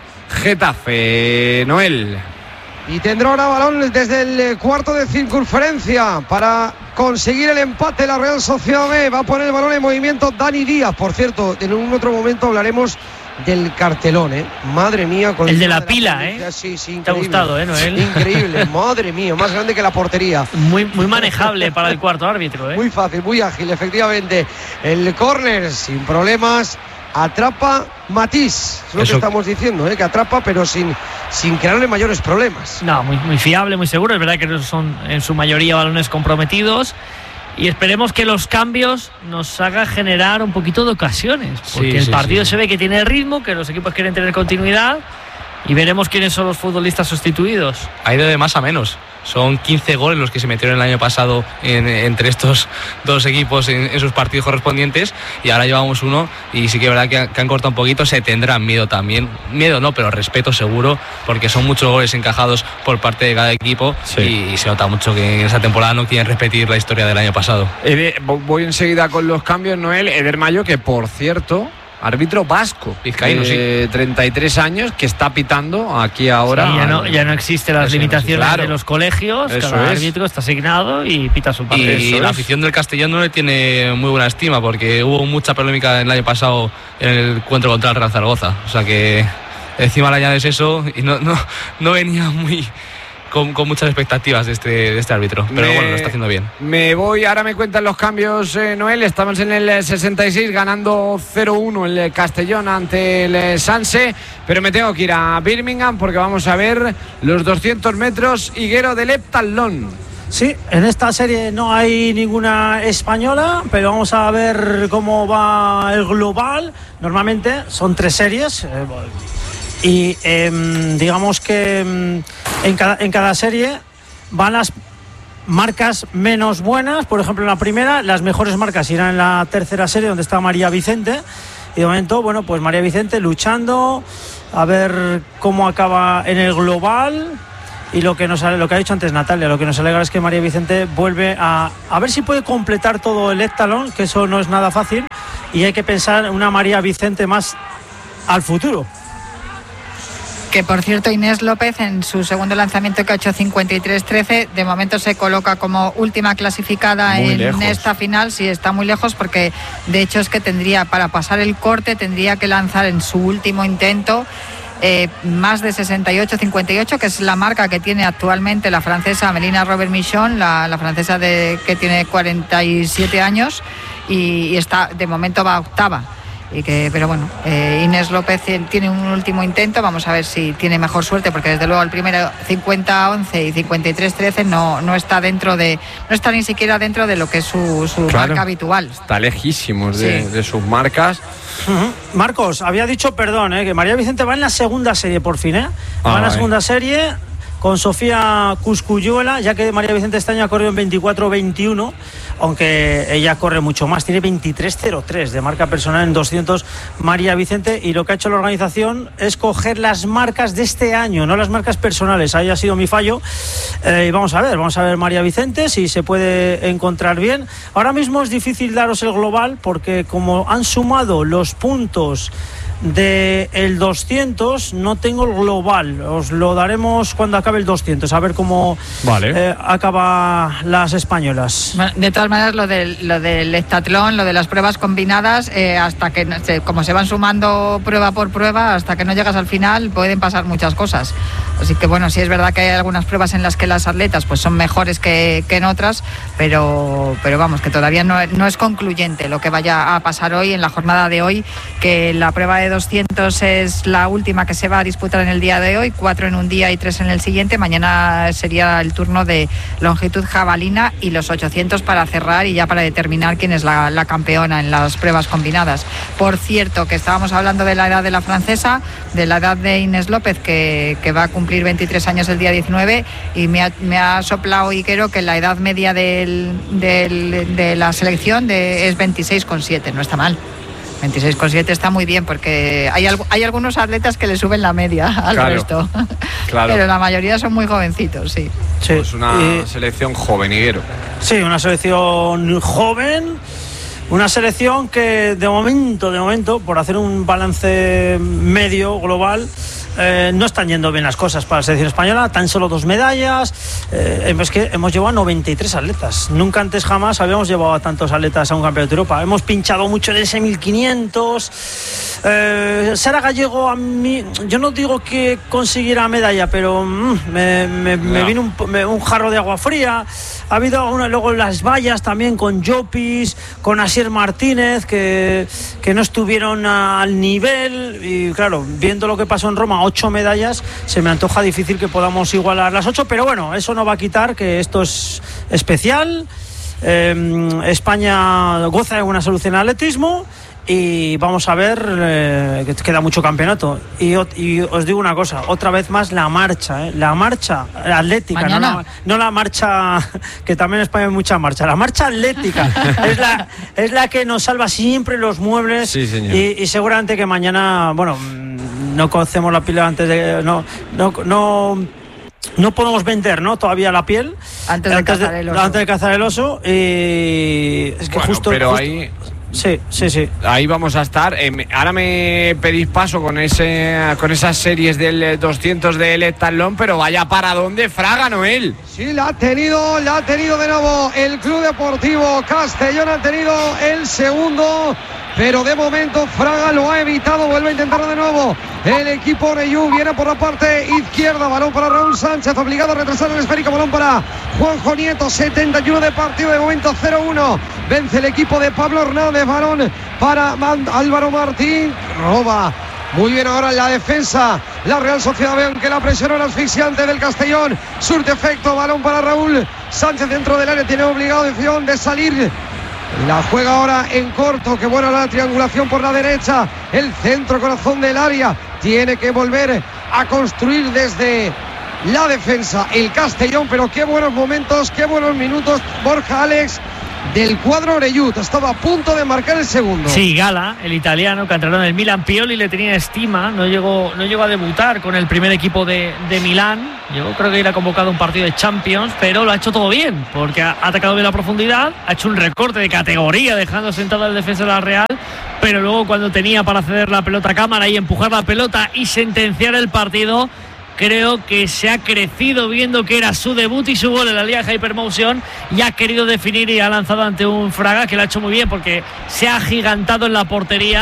Getafe. Noel. Y tendrá ahora balón desde el cuarto de circunferencia para conseguir el empate la Real Sociedad B. Va a poner el balón en movimiento Dani Díaz. Por cierto, en un otro momento hablaremos del cartelón, ¿eh? Madre mía. Con el de la, de la pila, policía. ¿eh? Sí, sí, te ha gustado, ¿eh, Noel? Increíble, madre mía, más grande que la portería. Muy, muy manejable para el cuarto árbitro, ¿eh? Muy fácil, muy ágil, efectivamente. El córner sin problemas. Atrapa Matís, es lo Eso... que estamos diciendo, ¿eh? Que atrapa pero sin, sin crearle mayores problemas. No, muy, muy fiable, muy seguro. Es verdad que son en su mayoría balones comprometidos y esperemos que los cambios nos hagan generar un poquito de ocasiones, porque sí, el sí, partido sí. se ve que tiene ritmo, que los equipos quieren tener continuidad y veremos quiénes son los futbolistas sustituidos. Ha ido de más a menos. Son quince goles los que se metieron el año pasado en, entre estos dos equipos en, en sus partidos correspondientes y ahora llevamos uno y sí que es verdad que, que han cortado un poquito. Se tendrán miedo también, miedo no, pero respeto seguro, porque son muchos goles encajados por parte de cada equipo sí. y, y se nota mucho que en esa temporada no quieren repetir la historia del año pasado. Eder, voy enseguida con los cambios, Noel. Eder Mayo, que por cierto... árbitro vasco, vizcaíno, eh, sí. treinta y tres años, que está pitando aquí ahora. Sí, ya, no, ya no existen las limitaciones claro. de los colegios. Eso cada es. árbitro está asignado y pita su parte. Y Eso la es. afición del Castellón no le tiene muy buena estima, porque hubo mucha polémica el año pasado en el encuentro contra el Real Zaragoza. O sea que encima le añades eso y no, no, no venía muy... Con, con muchas expectativas de este, de este árbitro, pero me, bueno, lo está haciendo bien. Me voy, ahora me cuentan los cambios, eh, Noel. Estamos en el sesenta y seis, ganando cero uno el Castellón ante el Sanse, pero me tengo que ir a Birmingham porque vamos a ver los doscientos metros higuero del heptatlón. Sí, en esta serie no hay ninguna española, pero vamos a ver cómo va el global. Normalmente son tres series. Eh, Y eh, digamos que en cada, en cada serie van las marcas menos buenas. Por ejemplo, en la primera, las mejores marcas irán en la tercera serie, donde está María Vicente. Y de momento, bueno, pues María Vicente luchando a ver cómo acaba en el global. Y lo que nos lo que ha dicho antes Natalia, lo que nos alegra es que María Vicente vuelve a a ver si puede completar todo el heptatlón, que eso no es nada fácil. Y hay que pensar en una María Vicente más al futuro. Que por cierto, Inés López en su segundo lanzamiento, que ha hecho cincuenta y tres trece, de momento se coloca como última clasificada muy en lejos. Esta final. Sí, está muy lejos, porque de hecho es que tendría, para pasar el corte, tendría que lanzar en su último intento eh, más de sesenta y ocho cincuenta y ocho, que es la marca que tiene actualmente la francesa Melina Robert-Michon, la, la francesa de, que tiene cuarenta y siete años y, y está, de momento va octava. Y que, pero bueno, eh, Inés López tiene un último intento, vamos a ver si tiene mejor suerte, porque desde luego el primero cincuenta once y cincuenta y tres trece no, no está dentro de, no está ni siquiera dentro de lo que es su, su claro, marca habitual. Está lejísimos de, sí. de sus marcas. Uh-huh. Marcos, había dicho, perdón, eh, que María Vicente va en la segunda serie por fin, ¿eh? Va ah, en la segunda serie con Sofía Cuscuyuela, ya que María Vicente este año ha corrido en veinticuatro veintiuno, aunque ella corre mucho más, tiene veintitrés cero tres de marca personal en doscientos María Vicente, y lo que ha hecho la organización es coger las marcas de este año, no las marcas personales. Ahí ha sido mi fallo, eh, y vamos a ver, vamos a ver María Vicente si se puede encontrar bien. Ahora mismo es difícil daros el global, porque como han sumado los puntos de el doscientos, no tengo el global, os lo daremos cuando acabe el doscientos, a ver cómo vale. eh, acaba las españolas. De todas maneras, lo del, lo del heptatlón, lo de las pruebas combinadas, eh, hasta que como se van sumando prueba por prueba, hasta que no llegas al final pueden pasar muchas cosas. Así que bueno, sí es verdad que hay algunas pruebas en las que las atletas pues son mejores que, que en otras, pero, pero vamos, que todavía no, no es concluyente lo que vaya a pasar hoy, en la jornada de hoy, que la prueba de doscientos es la última que se va a disputar en el día de hoy, cuatro en un día y tres en el siguiente. Mañana sería el turno de longitud jabalina y los ochocientos para cerrar y ya para determinar quién es la, la campeona en las pruebas combinadas. Por cierto, que estábamos hablando de la edad de la francesa, de la edad de Inés López, que, que va a cumplir veintitrés años el día diecinueve, y me ha, me ha soplado Iquero que la edad media del, del, de la selección de, es veintiséis coma siete, no está mal. veintiséis coma siete está muy bien, porque hay, hay algunos atletas que le suben la media al claro, resto, claro. Pero la mayoría son muy jovencitos, sí. Sí, pues una y, selección joven, Higuero. Sí, una selección joven, una selección que de momento, de momento, por hacer un balance medio global, Eh, no están yendo bien las cosas para la selección española. Tan solo dos medallas, eh, es que hemos llevado noventa y tres atletas. Nunca antes jamás habíamos llevado a tantos atletas a un campeonato de Europa. Hemos pinchado mucho en ese mil quinientos. eh, Sara Gallego, a mí, yo no digo que consiguiera medalla, pero mm, me, me, no. me vino un, me, un jarro de agua fría. Ha habido una, luego las vallas también con Llopis, con Asier Martínez, que, que no estuvieron al nivel. Y claro, viendo lo que pasó en Roma, ocho medallas, se me antoja difícil que podamos igualar las ocho, pero bueno, eso no va a quitar que esto es especial. eh, España goza de buena solución en atletismo y vamos a ver, eh, que queda mucho campeonato. Y, y os digo una cosa, otra vez más la marcha, eh, la marcha atlética, no la, no la marcha, que también en España hay mucha marcha, la marcha atlética es, la, es la que nos salva siempre los muebles. Sí, señor. Y, y seguramente que mañana, bueno, no cocemos la piel antes de... No, no, no, no podemos vender, ¿no? Todavía la piel antes de, antes cazar, el oso. De, antes de cazar el oso. Y es que bueno, justo... Pero justo, ahí... Sí, sí, sí. Ahí vamos a estar. Eh, ahora me pedís paso con ese, con esas series del doscientos del heptatlón, pero vaya para dónde Fraga, Noel. Sí, la ha tenido, la ha tenido de nuevo el Club Deportivo Castellón, ha tenido el segundo, pero de momento Fraga lo ha evitado. Vuelve a intentarlo de nuevo el equipo Oreyú, viene por la parte izquierda, balón para Raúl Sánchez, obligado a retrasar el esférico, balón para Juanjo Nieto, setenta y uno de partido, de momento cero uno, vence el equipo de Pablo Hernández, balón para Álvaro Martín, roba muy bien ahora en la defensa la Real Sociedad, vean que la presión era asfixiante del Castellón, surte efecto, balón para Raúl Sánchez dentro del área, tiene obligación de salir. La juega ahora en corto, que buena la triangulación por la derecha, el centro corazón del área, tiene que volver a construir desde la defensa el Castellón, pero qué buenos momentos, qué buenos minutos, Borja Alex, del cuadro Oreyú, estaba a punto de marcar el segundo. Sí, Gala, el italiano, canterano del Milan, Pioli le tenía estima, no llegó, no llegó a debutar con el primer equipo de, de Milán, llegó, creo que irá convocado a un partido de Champions, pero lo ha hecho todo bien, porque ha atacado bien la profundidad, ha hecho un recorte de categoría, dejando sentado al defensa de la Real, pero luego cuando tenía para ceder la pelota a cámara y empujar la pelota y sentenciar el partido, creo que se ha crecido viendo que era su debut y su gol en la Liga Hypermotion, y ha querido definir y ha lanzado ante un Fraga que lo ha hecho muy bien, porque se ha agigantado en la portería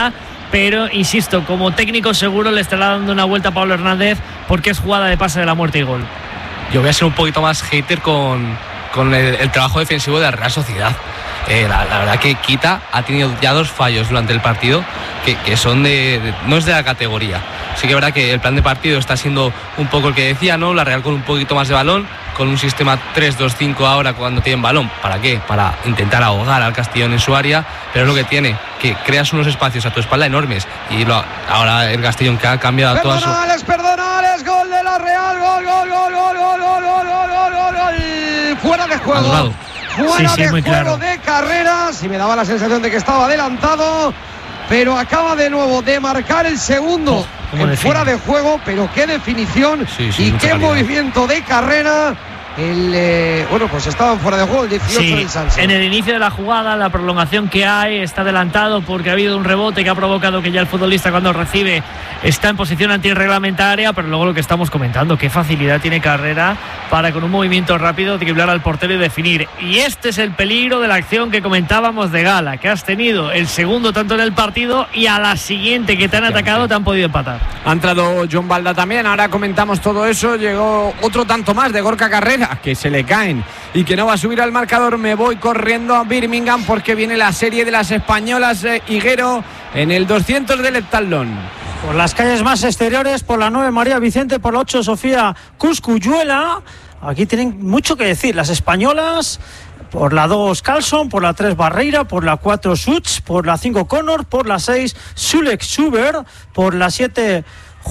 pero insisto, como técnico seguro le estará dando una vuelta a Pablo Hernández porque es jugada de pase de la muerte y gol. Yo voy a ser un poquito más hater con, con el, el trabajo defensivo de la Real Sociedad. Eh, la, la verdad que Quita ha tenido ya dos fallos durante el partido que, que son de, de no es de la categoría. Sí que es verdad que el plan de partido está siendo un poco el que decía, ¿no? La Real con un poquito más de balón, con un sistema tres dos cinco ahora cuando tienen balón. ¿Para qué? Para intentar ahogar al Castellón en su área, pero es lo que tiene, que creas unos espacios a tu espalda enormes y lo, ahora el Castellón que ha cambiado toda su... Perdonales, perdonales, gol de la Real, gol, gol, gol, gol, gol, gol, gol, gol, gol, gol, gol, fuera de juego. Anulado. Fuera sí, sí, de muy juego claro. de carreras y me daba la sensación de que estaba adelantado, pero acaba de nuevo de marcar el segundo Oh, en define. fuera de juego, pero qué definición Sí, sí, y mucha qué calidad. movimiento de carrera. El, eh, bueno, pues estaban fuera de juego el dieciocho Sí, del Sanse. en el inicio de la jugada, la prolongación que hay está adelantado porque ha habido un rebote que ha provocado que ya el futbolista cuando recibe está en posición antirreglamentaria, pero luego lo que estamos comentando, qué facilidad tiene Carrera para con un movimiento rápido driblar al portero y definir. Y este es el peligro de la acción que comentábamos de Gala, que has tenido el segundo tanto en el partido y a la siguiente que te han atacado te han podido empatar. Ha entrado John Balda también, ahora comentamos todo eso. Llegó otro tanto más de Gorka Carrera, que se le caen y que no va a subir al marcador. Me voy corriendo a Birmingham porque viene la serie de las españolas. eh, Higuero en el doscientos del heptatlón. Por las calles más exteriores, por la nueve María Vicente, por la ocho Sofía Cuscuyuela. Aquí tienen mucho que decir las españolas. Por la dos Carlson, por la tres Barreira, por la cuatro Such, por la cinco Connor, por la seis Sulek Suber, por la siete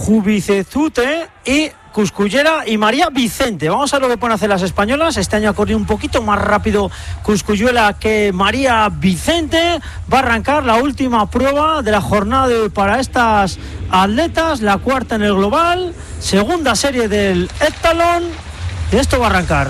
Jubicezute y Cuscuyera y María Vicente. Vamos a ver lo que pueden hacer las españolas. Este año ha corrido un poquito más rápido Cuscuyuela que María Vicente. Va a arrancar la última prueba de la jornada de hoy para estas atletas, la cuarta en el global, segunda serie del heptatlón. Y esto va a arrancar.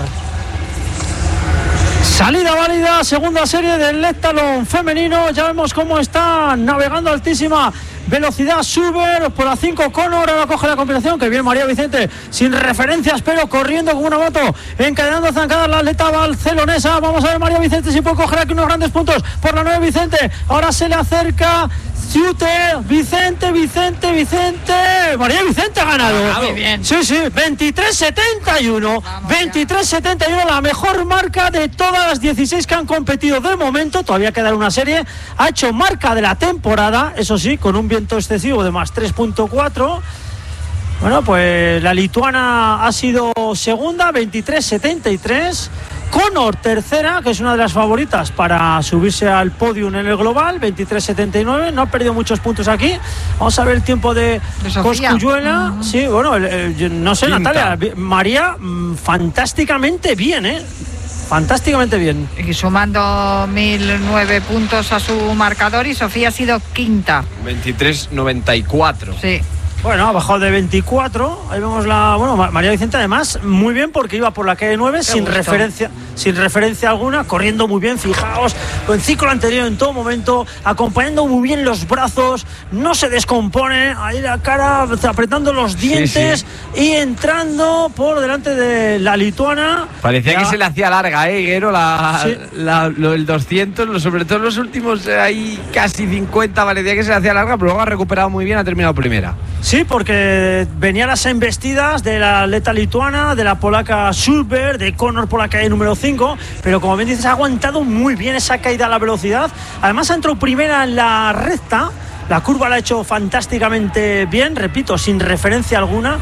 Salida válida, segunda serie del heptatlón femenino. Ya vemos cómo está navegando a altísima velocidad Suber por la cinco Connor. Ahora coge la combinación, que bien María Vicente, sin referencias, pero corriendo con una moto, encadenando zancadas la atleta barcelonesa. Vamos a ver María Vicente si puede coger aquí unos grandes puntos por la nueve Vicente. Ahora se le acerca Ciute, Vicente, Vicente, Vicente. María Vicente ha ganado. Ah, muy bien. Sí, sí, veintitrés setenta y uno. veintitrés setenta y uno, la mejor marca de todas las dieciséis que han competido de momento. Todavía queda una serie. Ha hecho marca de la temporada, eso sí, con un viento excesivo de más tres punto cuatro. Bueno, pues la lituana ha sido segunda, veintitrés setenta y tres. Connor tercera, que es una de las favoritas para subirse al podium en el global, veintitrés setenta y nueve. No ha perdido muchos puntos aquí. Vamos a ver el tiempo de, de Sofía. Coscuyuela. Uh-huh. Sí, bueno, el, el, no sé, Quinta. Natalia. María, mmm, fantásticamente bien, ¿eh? Fantásticamente bien. Y sumando mil nueve puntos a su marcador, y Sofía ha sido quinta. veintitrés noventa y cuatro. Sí. Bueno, ha bajado de veinticuatro. Ahí vemos la. Bueno, María Vicente, además, muy bien porque iba por la calle nueve sin gusto. referencia, sin referencia alguna, corriendo muy bien. Fijaos, con el ciclo anterior en todo momento, acompañando muy bien los brazos, no se descompone. Ahí la cara, apretando los dientes sí. y entrando por delante de la lituana. Parecía Ya. que se le hacía larga, ¿eh, Higuero? La, Sí. la, lo, el doscientos, lo, sobre todo en los últimos, eh, ahí casi cincuenta, parecía que se le hacía larga, pero luego ha recuperado muy bien, ha terminado primera. Sí, porque venían las embestidas de la atleta lituana, de la polaca Sulber, de Connor por la calle número cinco, pero como bien dices, ha aguantado muy bien esa caída a la velocidad. Además ha entrado primera en la recta. La curva la ha hecho fantásticamente bien, repito, sin referencia alguna.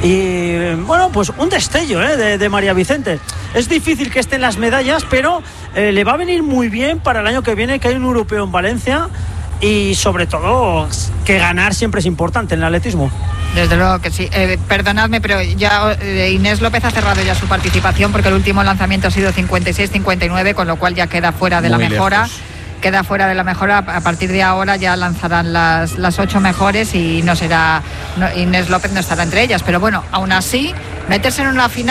Y bueno, pues un destello ¿eh? de, de María Vicente. Es difícil que estén las medallas, pero eh, le va a venir muy bien para el año que viene, que hay un europeo en Valencia. Y sobre todo, que ganar siempre es importante en el atletismo. Desde luego que sí. Eh, perdonadme, pero ya eh, Inés López ha cerrado ya su participación porque el último lanzamiento ha sido cincuenta y seis cincuenta y nueve, con lo cual ya queda fuera de Muy la mejora. lejos. Queda fuera de la mejora. A partir de ahora ya lanzarán las, las ocho mejores y no será no, Inés López no estará entre ellas. Pero bueno, aún así, meterse en una final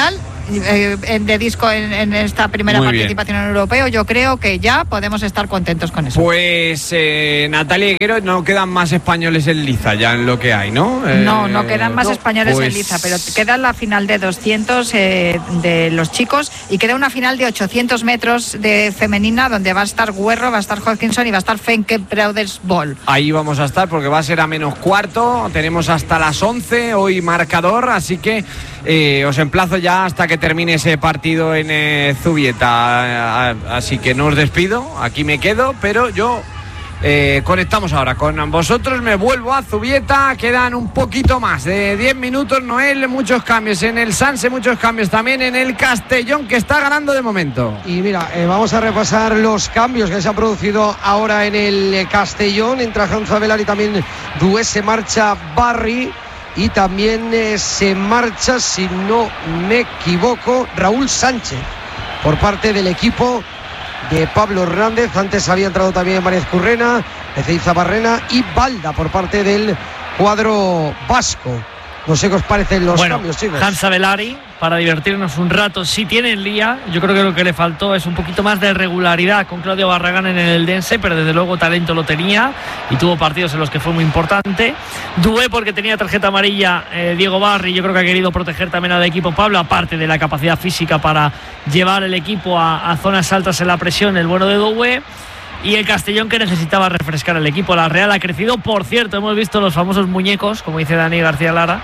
eh, de Disco en, en esta primera Muy participación en europeo, yo creo que ya podemos estar contentos con eso. Pues eh, Natalia Higuero, no quedan más españoles en liza ya en lo que hay, ¿no? Eh, No, no quedan más no, españoles pues... en liza, pero queda la final de doscientos eh, de los chicos y queda una final de ochocientos metros de femenina donde va a estar Guerro, va a estar Hodgkinson y va a estar Fenke Brothers Ball. Ahí vamos a estar porque va a ser a menos cuarto, tenemos hasta las once hoy marcador, así que eh, os emplazo ya hasta que termine ese partido en eh, Zubieta, así que no os despido, aquí me quedo, pero yo eh, conectamos ahora con vosotros, me vuelvo a Zubieta, quedan un poquito más de diez minutos, Noel, muchos cambios en el Sanse, muchos cambios también en el Castellón, que está ganando de momento. Y mira, eh, vamos a repasar los cambios que se han producido ahora en el Castellón. Entra Hansa Velar y también Dué, se marcha Barry y también eh, se marcha, si no me equivoco, Raúl Sánchez por parte del equipo de Pablo Hernández. Antes había entrado también María Currena, Ezeiza Barrena y Balda por parte del cuadro vasco. No sé qué os parecen los bueno, cambios, chicos. Hansa Velari, para divertirnos un rato, si tiene el día, yo creo que lo que le faltó es un poquito más de regularidad con Claudio Barragán en el Dense, pero desde luego talento lo tenía y tuvo partidos en los que fue muy importante. Dué porque tenía tarjeta amarilla, eh, Diego Barri, yo creo que ha querido proteger también al equipo Pablo, aparte de la capacidad física para llevar el equipo a, a zonas altas en la presión, el bueno de Dué. Y el Castellón, que necesitaba refrescar el equipo. La Real ha crecido, por cierto, hemos visto los famosos muñecos, como dice Dani García Lara,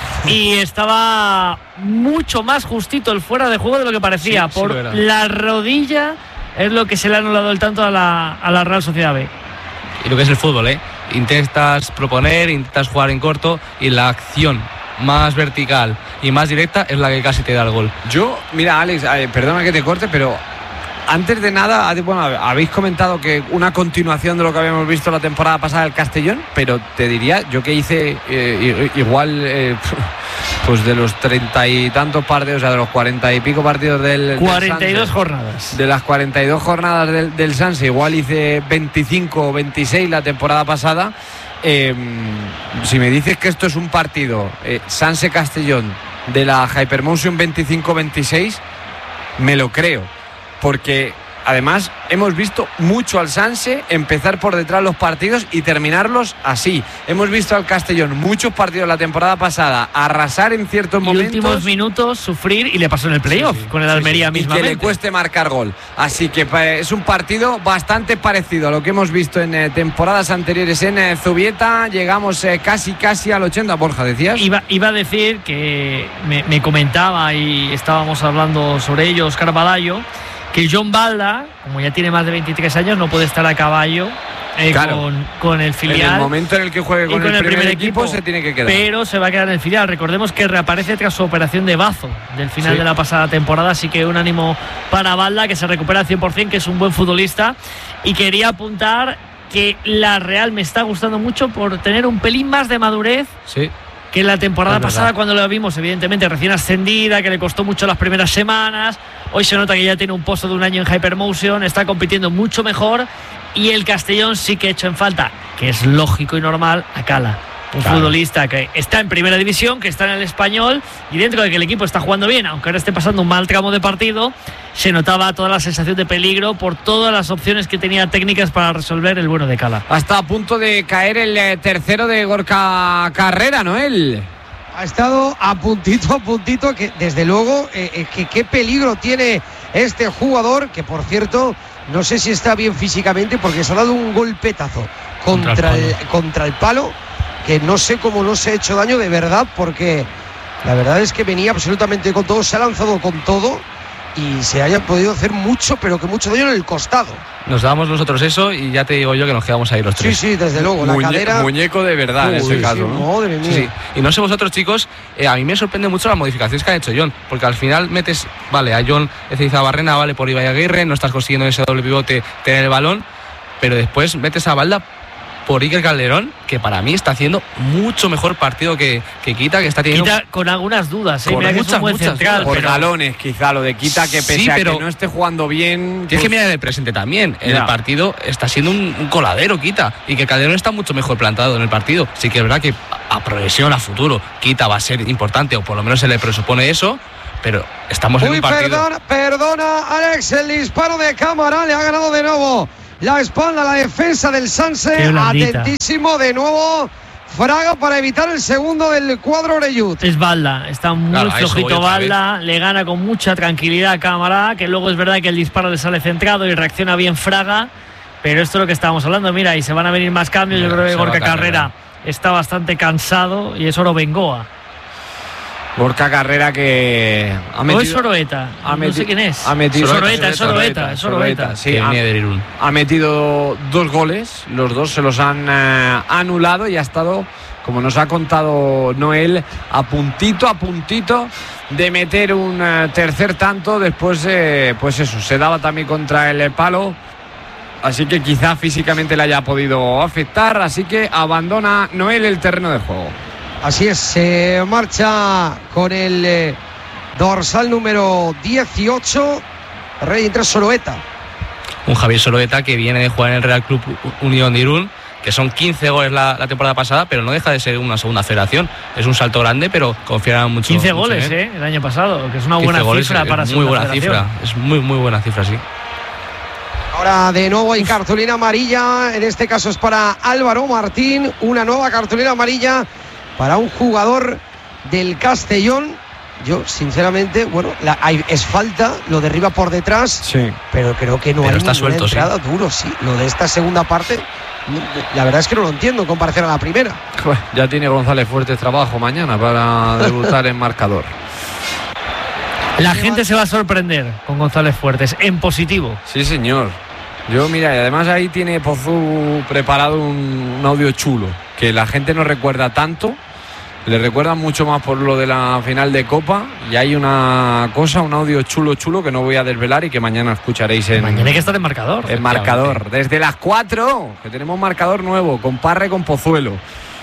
y estaba mucho más justito el fuera de juego de lo que parecía. Sí, por sí, la rodilla es lo que se le ha anulado el tanto a la, a la Real Sociedad B. Y lo que es el fútbol, ¿eh? Intentas proponer, intentas jugar en corto y la acción más vertical y más directa es la que casi te da el gol. Yo, mira, Alex, eh, perdona que te corte, pero antes de nada, bueno, habéis comentado que una continuación de lo que habíamos visto la temporada pasada del Castellón, pero te diría, yo que hice eh, igual, eh, pues de los treinta y tantos partidos, o sea, de los cuarenta y pico partidos del cuarenta y dos del Sanse, jornadas. de las cuarenta y dos jornadas del, del Sanse, igual hice veinticinco o veintiséis la temporada pasada. Eh, si me dices que esto es un partido eh, Sanse-Castellón de la Hypermotion veinticinco veintiséis, me lo creo. Porque además hemos visto mucho al Sanse empezar por detrás los partidos y terminarlos así. Hemos visto al Castellón muchos partidos la temporada pasada arrasar en ciertos y momentos, últimos minutos sufrir, y le pasó en el playoff sí, sí, con el sí, Almería sí, mismamente. y que le cueste marcar gol. Así que eh, es un partido bastante parecido a lo que hemos visto en eh, temporadas anteriores en eh, Zubieta. Llegamos eh, casi casi al ochenta. Borja, decías. Iba, iba a decir que me, me comentaba y estábamos hablando sobre ello Óscar Balayo, que John Balda, como ya tiene más de veintitrés años, no puede estar a caballo eh, claro. con, con el filial. En el momento en el que juegue con, con el, el primer, primer equipo, equipo se tiene que quedar. Pero se va a quedar en el filial. Recordemos que reaparece tras su operación de bazo del final sí. de la pasada temporada, así que un ánimo para Balda, que se recupera al cien por ciento, que es un buen futbolista. Y quería apuntar que la Real me está gustando mucho por tener un pelín más de madurez. Sí. Que la temporada es pasada, verdad, cuando la vimos evidentemente recién ascendida, que le costó mucho las primeras semanas, hoy se nota que ya tiene un pozo de un año en Hypermotion, está compitiendo mucho mejor, y el Castellón sí que ha hecho en falta, que es lógico y normal, a Cala, un claro. futbolista que está en primera división, que está en el Español, y dentro de que el equipo está jugando bien, aunque ahora esté pasando un mal tramo de partido, se notaba toda la sensación de peligro por todas las opciones que tenía técnicas para resolver el bueno de Cala. Hasta a punto de caer el eh, tercero de Gorka Carrera, Noel. Ha estado a puntito, a puntito, que desde luego, eh, eh, que qué peligro tiene este jugador, que por cierto, no sé si está bien físicamente, porque se ha dado un golpetazo contra, contra, el, el, contra el palo, que no sé cómo no se ha hecho daño de verdad, porque la verdad es que venía absolutamente con todo, se ha lanzado con todo, y se haya podido hacer mucho, pero que mucho daño en el costado. Nos damos nosotros eso y ya te digo yo que nos quedamos ahí los tres. Sí, sí, desde luego, la Muñe- cadera. Muñeco de verdad. Uy, en ese sí, caso, ¿no? Madre mía. Sí, sí. Y no sé vosotros, chicos, eh, a mí me sorprende mucho las modificaciones que ha hecho John, porque al final metes, vale, a John Ezeiza Barrena, vale, por Ibai Aguirre, no estás consiguiendo ese doble pivote tener el balón, pero después metes a Balda por Iker Calderón, que para mí está haciendo mucho mejor partido que, que Quita, que está teniendo... Quita con algunas dudas, ¿eh? Con Mira que es muchas, un buen muchas central, dudas. Por pero- galones, quizá lo de Quita, que pese Sí, a pero que no esté jugando bien. Tienes pues, que mirar el presente también. En Ya. el partido está siendo un, un coladero Quita, y que Calderón está mucho mejor plantado en el partido. Sí que es verdad que a, a progresión, a futuro, Quita va a ser importante, o por lo menos se le presupone eso, pero estamos en Uy, un partido. perdona, perdona, Alex, el disparo de cámara le ha ganado de nuevo la espalda, la defensa del Sanse. Atentísimo de nuevo Fraga para evitar el segundo del cuadro Orellut. Es Balda, está muy claro, flojito Balda, le gana con mucha tranquilidad a Cámara, que luego es verdad que el disparo le sale centrado y reacciona bien Fraga, pero esto es lo que estábamos hablando, mira, y se van a venir más cambios. Mira, yo creo que Gorka Carrera está bastante cansado y es Oro Bengoa. Gorka Carrera que ha metido, no es Soroeta, ha meti- no sé quién es. Ha metido, Soroeta, es Soroeta, es Soroeta. Sí, ha, ha metido dos goles, los dos se los han eh, anulado y ha estado, como nos ha contado Noel, a puntito, a puntito de meter un eh, tercer tanto. Después, eh, pues eso, se daba también contra el palo. Así que quizá físicamente le haya podido afectar. Así que abandona Noel el terreno de juego. Así es, se marcha con el eh, dorsal número dieciocho, Rey entre Soroeta. Un Javier Soroeta que viene de jugar en el Real Club Unión de Irún, que son quince goles la, la temporada pasada, pero no deja de ser una segunda federación. Es un salto grande, pero confiarán mucho. quince mucho goles, ¿eh? El año pasado, que es una buena goles, cifra para muy buena cifra. Es muy, muy buena cifra, sí. Ahora de nuevo hay cartulina amarilla, en este caso es para Álvaro Martín, una nueva cartulina amarilla para un jugador del Castellón. Yo, sinceramente, bueno, la, hay, es falta, lo derriba por detrás, sí, pero creo que no pero hay está ninguna suelto, entrada sí. duro, sí. Lo de esta segunda parte, la verdad es que no lo entiendo en comparación a la primera. Bueno, ya tiene González Fuertes trabajo mañana para debutar en marcador. La gente se va a sorprender con González Fuertes, en positivo. Sí, señor. Yo, mira, y además ahí tiene Pozú preparado un, un audio chulo, que la gente no recuerda tanto, le recuerda mucho más por lo de la final de Copa, y hay una cosa, un audio chulo, chulo, que no voy a desvelar y que mañana escucharéis en... Mañana hay que estar en marcador. En marcador, desde las cuatro, que tenemos marcador nuevo, con Parre, con Pozuelo,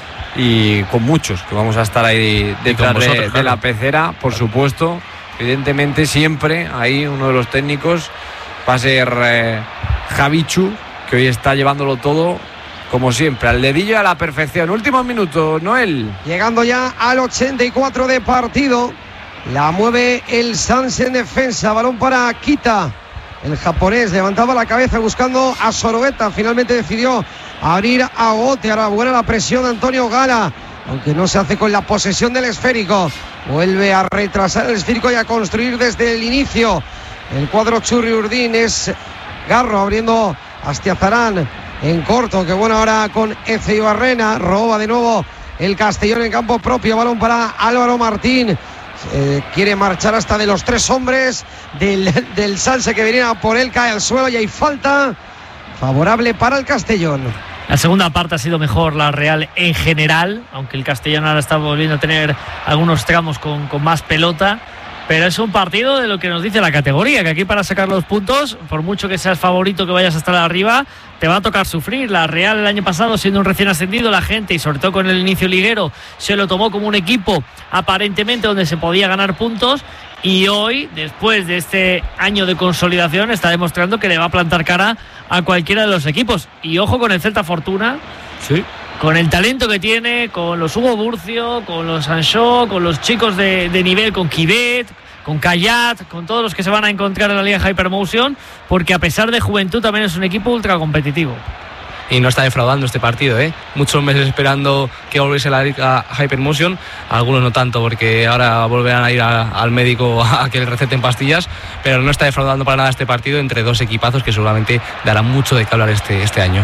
y con muchos, que vamos a estar ahí detrás vosotros, de, claro. de la pecera, por supuesto. Evidentemente siempre ahí uno de los técnicos va a ser eh, Javichu, que hoy está llevándolo todo como siempre, al dedillo y a la perfección. Últimos minutos, Noel. Llegando ya al ochenta y cuatro de partido, la mueve el Sanse en defensa, balón para Kita. El japonés levantaba la cabeza buscando a Soroeta, finalmente decidió abrir a Ogote. Ahora buena la presión de Antonio Gala, aunque no se hace con la posesión del esférico. Vuelve a retrasar el esférico y a construir desde el inicio. El cuadro Churri Urdín es Garro abriendo Astiazarán en corto. Que bueno ahora con Eze Ibarrena. Roba de nuevo el Castellón en campo propio. Balón para Álvaro Martín. Eh, quiere marchar hasta de los tres hombres del, del Sanse que venía por él. Cae al suelo y hay falta favorable para el Castellón. La segunda parte ha sido mejor la Real en general, aunque el Castellón ahora está volviendo a tener algunos tramos con, con más pelota. Pero es un partido de lo que nos dice la categoría, que aquí para sacar los puntos, por mucho que seas favorito, que vayas a estar arriba, te va a tocar sufrir. La Real el año pasado, siendo un recién ascendido, la gente, y sobre todo con el inicio liguero, se lo tomó como un equipo aparentemente donde se podía ganar puntos. Y hoy, después de este año de consolidación, está demostrando que le va a plantar cara a cualquiera de los equipos. Y ojo con el Celta Fortuna. Sí. Con el talento que tiene, con los Hugo Burcio, con los Sancho, con los chicos de, de nivel, con Kibet, con Kayat, con todos los que se van a encontrar en la Liga Hypermotion, porque a pesar de juventud también es un equipo ultra competitivo. Y no está defraudando este partido, ¿eh? Muchos meses esperando que volviese la Liga Hypermotion, algunos no tanto, porque ahora volverán a ir a, al médico a que le receten pastillas, pero no está defraudando para nada este partido entre dos equipazos que seguramente darán mucho de qué hablar este, este año.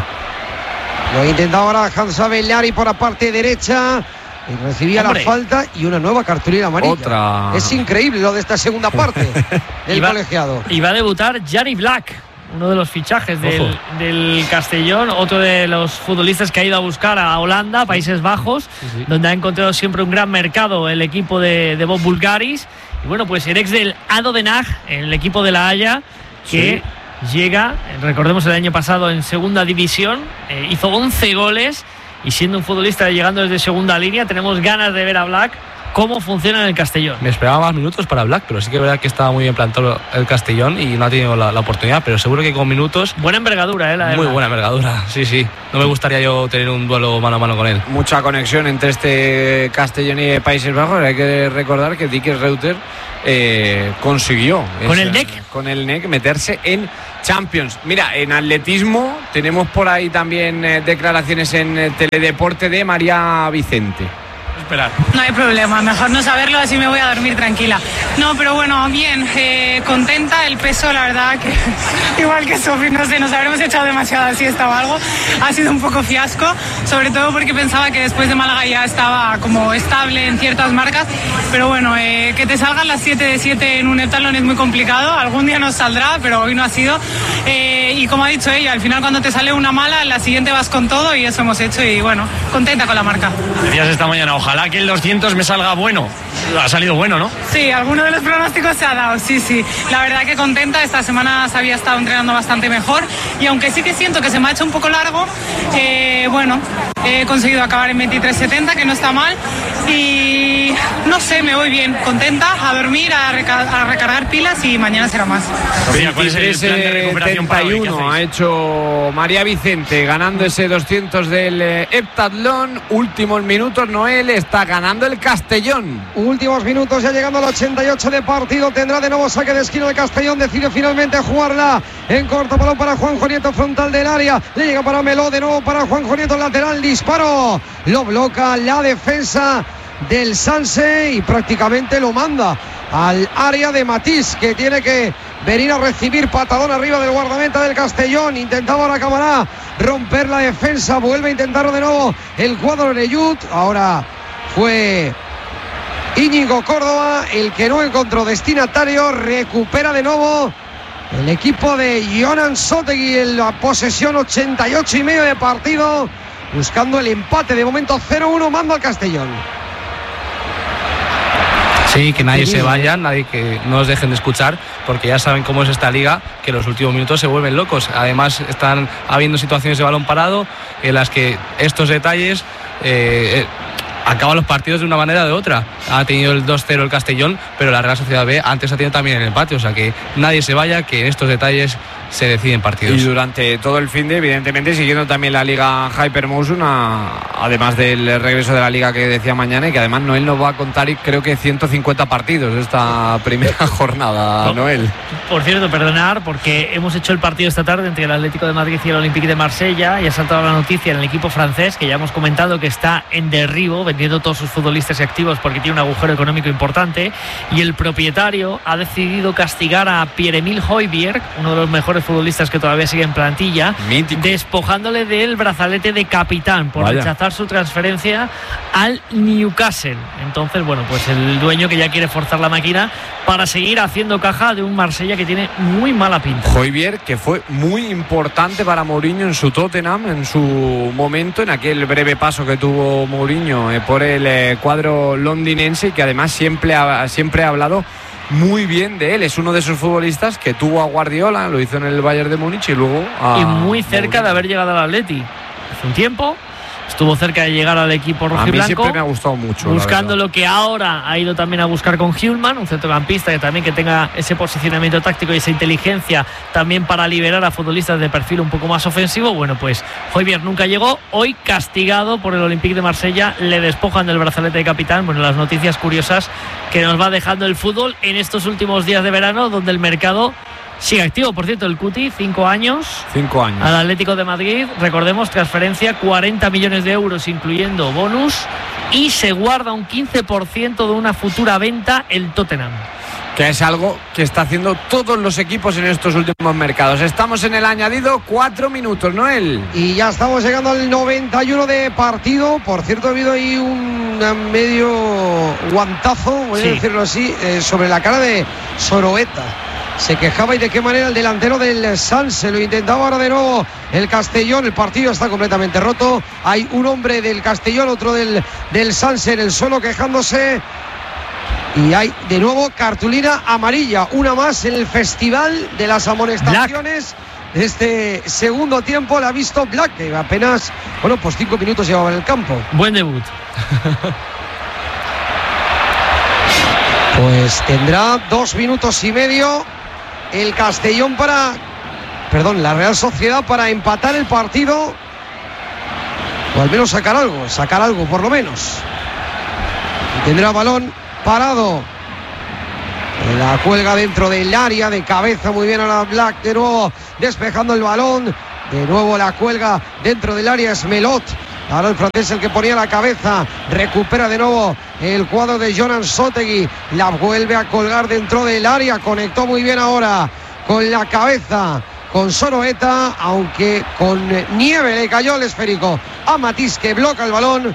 Lo ha intentado ahora Hansa Bellari por la parte derecha y recibía Hombre. la falta y una nueva cartulina amarilla. Otra. Es increíble lo de esta segunda parte del iba, colegiado. Y va a debutar Gianni Black, uno de los fichajes del, del Castellón, otro de los futbolistas que ha ido a buscar a Holanda, Países Bajos, sí, sí. donde ha encontrado siempre un gran mercado el equipo de, de Bob Bulgaris. Y bueno, pues el ex del Ado Den Haag, el equipo de La Haya, que... Sí. Llega, recordemos el año pasado en segunda división, eh, hizo once goles y siendo un futbolista llegando desde segunda línea, tenemos ganas de ver a Black cómo funciona en el Castellón. Me esperaba más minutos para Black, pero sí que es verdad que estaba muy bien plantado el Castellón y no ha tenido la, la oportunidad, pero seguro que con minutos... Buena envergadura, ¿eh? La de muy Black. buena envergadura, sí, sí. No me gustaría yo tener un duelo mano a mano con él. Mucha conexión entre este Castellón y Países Bajos. Hay que recordar que Dick Reuter eh, consiguió... ¿Con ese, el N E C? Con el N E C meterse en Champions. Mira, en atletismo tenemos por ahí también eh, declaraciones en eh, Teledeporte de María Vicente. Esperar. No hay problema, mejor no saberlo, así me voy a dormir tranquila. No, pero bueno, bien, eh, contenta. El peso, la verdad, que igual que Sofi, no sé, nos habremos echado demasiada siesta o algo. Ha sido un poco fiasco, sobre todo porque pensaba que después de Málaga ya estaba como estable en ciertas marcas. Pero bueno, eh, que te salgan las siete de siete en un heptatlón es muy complicado. Algún día nos saldrá, pero hoy no ha sido. Eh, y como ha dicho ella, al final cuando te sale una mala, en la siguiente vas con todo y eso hemos hecho. Y bueno, contenta con la marca. Decías esta mañana, ojalá que el doscientos me salga bueno. Ha salido bueno, ¿no? Sí, alguno de los pronósticos se ha dado, sí, sí. La verdad que contenta, esta semana se había estado entrenando bastante mejor y aunque sí que siento que se me ha hecho un poco largo, eh, bueno, he conseguido acabar en veintitrés setenta, que no está mal y no sé, me voy bien, contenta, a dormir, a, reca- a recargar pilas y mañana será más. Sofía, ¿cuál es el plan de recuperación para hoy? ¿Qué setenta y uno hacéis? ha hecho María Vicente ganando ese doscientos del eh, heptatlón. Últimos minutos, Noel está ganando el Castellón. Últimos minutos, ya llegando al ochenta y ocho de partido. Tendrá de nuevo saque de esquina el Castellón. Decide finalmente jugarla en corto, balón para Juanjo Nieto, frontal del área. Le llega para Meló, de nuevo para Juanjo Nieto, lateral, disparo. Lo bloca la defensa del Sanse y prácticamente lo manda al área de Matís, que tiene que venir a recibir patadón arriba del guardameta del Castellón. Intentaba ahora Camará romper la defensa, vuelve a intentarlo de nuevo el cuadro de Yut. Ahora fue Íñigo Córdoba el que no encontró destinatario. Recupera de nuevo el equipo de Jonan Sotegui en la posesión, ochenta y ocho y medio de partido, buscando el empate. De momento cero uno, manda al Castellón. Sí, que nadie se vaya, nadie que no nos dejen de escuchar, porque ya saben cómo es esta liga, que los últimos minutos se vuelven locos. Además, están habiendo situaciones de balón parado en las que estos detalles eh, eh, acaban los partidos de una manera o de otra. Ha tenido el dos cero el Castellón, pero la Real Sociedad B antes ha tenido también el empate, o sea que nadie se vaya, que en estos detalles se deciden partidos. Y durante todo el fin de, evidentemente, siguiendo también la Liga Hypermotion, a, además del regreso de la Liga que decía mañana, y que además Noel nos va a contar, y creo que ciento cincuenta partidos esta primera jornada, Noel. Por cierto, perdonar, porque hemos hecho el partido esta tarde entre el Atlético de Madrid y el Olympique de Marsella, y ha saltado la noticia en el equipo francés, que ya hemos comentado que está en derribo, vendiendo todos sus futbolistas y activos porque tiene un agujero económico importante, y el propietario ha decidido castigar a Pierre-Emile Højbjerg, uno de los mejores futbolistas que todavía sigue en plantilla, mítico, despojándole del brazalete de capitán por Vaya. rechazar su transferencia al Newcastle. Entonces, bueno, pues el dueño que ya quiere forzar la máquina para seguir haciendo caja de un Marsella que tiene muy mala pinta. Højbjerg, que fue muy importante para Mourinho en su Tottenham, en su momento, en aquel breve paso que tuvo Mourinho eh, por el eh, cuadro londinense, y que además siempre ha, siempre ha hablado muy bien de él. Es uno de esos futbolistas que tuvo a Guardiola, lo hizo en el Bayern de Múnich y luego a y muy cerca Mourinho. de haber llegado al Atleti hace un tiempo. Estuvo cerca de llegar al equipo A mí rojiblanco. siempre me ha gustado mucho, Buscando lo que ahora ha ido también a buscar con Hjulman, un centrocampista que también que tenga ese posicionamiento táctico y esa inteligencia también para liberar a futbolistas de perfil un poco más ofensivo. Bueno, pues Højbjerg nunca llegó. Hoy castigado por el Olympique de Marsella, le despojan del brazalete de capitán. Bueno, las noticias curiosas que nos va dejando el fútbol en estos últimos días de verano, donde el mercado sigue activo. Por cierto, el Cuti, cinco años. Cinco años. Al Atlético de Madrid, recordemos, transferencia cuarenta millones de euros, incluyendo bonus, y se guarda un quince por ciento de una futura venta el Tottenham. Que es algo que está haciendo todos los equipos en estos últimos mercados. Estamos en el añadido, cuatro minutos, Noel. Y ya estamos llegando al noventa y uno de partido. Por cierto, ha habido ahí un medio guantazo, voy Sí. a decirlo así, eh, sobre la cara de Soroeta. Se quejaba, y de qué manera, el delantero del Sanse. Lo intentaba ahora de nuevo el Castellón. El partido está completamente roto. Hay un hombre del Castellón, otro del, del Sanse en el suelo quejándose. Y hay de nuevo cartulina amarilla, una más en el festival de las amonestaciones de este segundo tiempo. La ha visto Black, que apenas, bueno, pues cinco minutos llevaba en el campo. Buen debut. Pues tendrá dos minutos y medio el Castellón para, perdón, la Real Sociedad para empatar el partido, o al menos sacar algo, sacar algo por lo menos. Y tendrá balón parado. La cuelga dentro del área, de cabeza muy bien a la Black, de nuevo despejando el balón, de nuevo la cuelga dentro del área, es Melot. Ahora el francés el que ponía la cabeza, recupera de nuevo el cuadro de Jonan Sotegui, la vuelve a colgar dentro del área, conectó muy bien ahora con la cabeza, con Soroeta, aunque con nieve le cayó el esférico a Matís, que bloca el balón.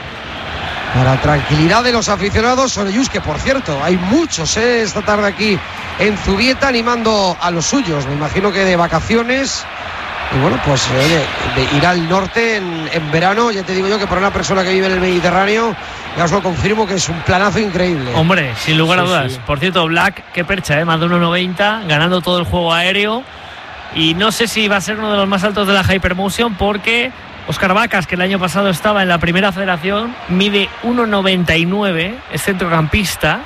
Para tranquilidad de los aficionados, Sorellus, que por cierto, hay muchos eh, esta tarde aquí en Zubieta animando a los suyos, me imagino que de vacaciones. Y bueno, pues eh, de, de ir al norte en, en verano, ya te digo yo que para una persona que vive en el Mediterráneo, ya os lo confirmo que es un planazo increíble. Hombre, sin lugar a sí, dudas. Sí. Por cierto, Black, qué percha, ¿eh? Más de uno noventa, ganando todo el juego aéreo. Y no sé si va a ser uno de los más altos de la Hypermotion, porque Óscar Vacas, que el año pasado estaba en la primera federación, mide uno noventa y nueve, es centrocampista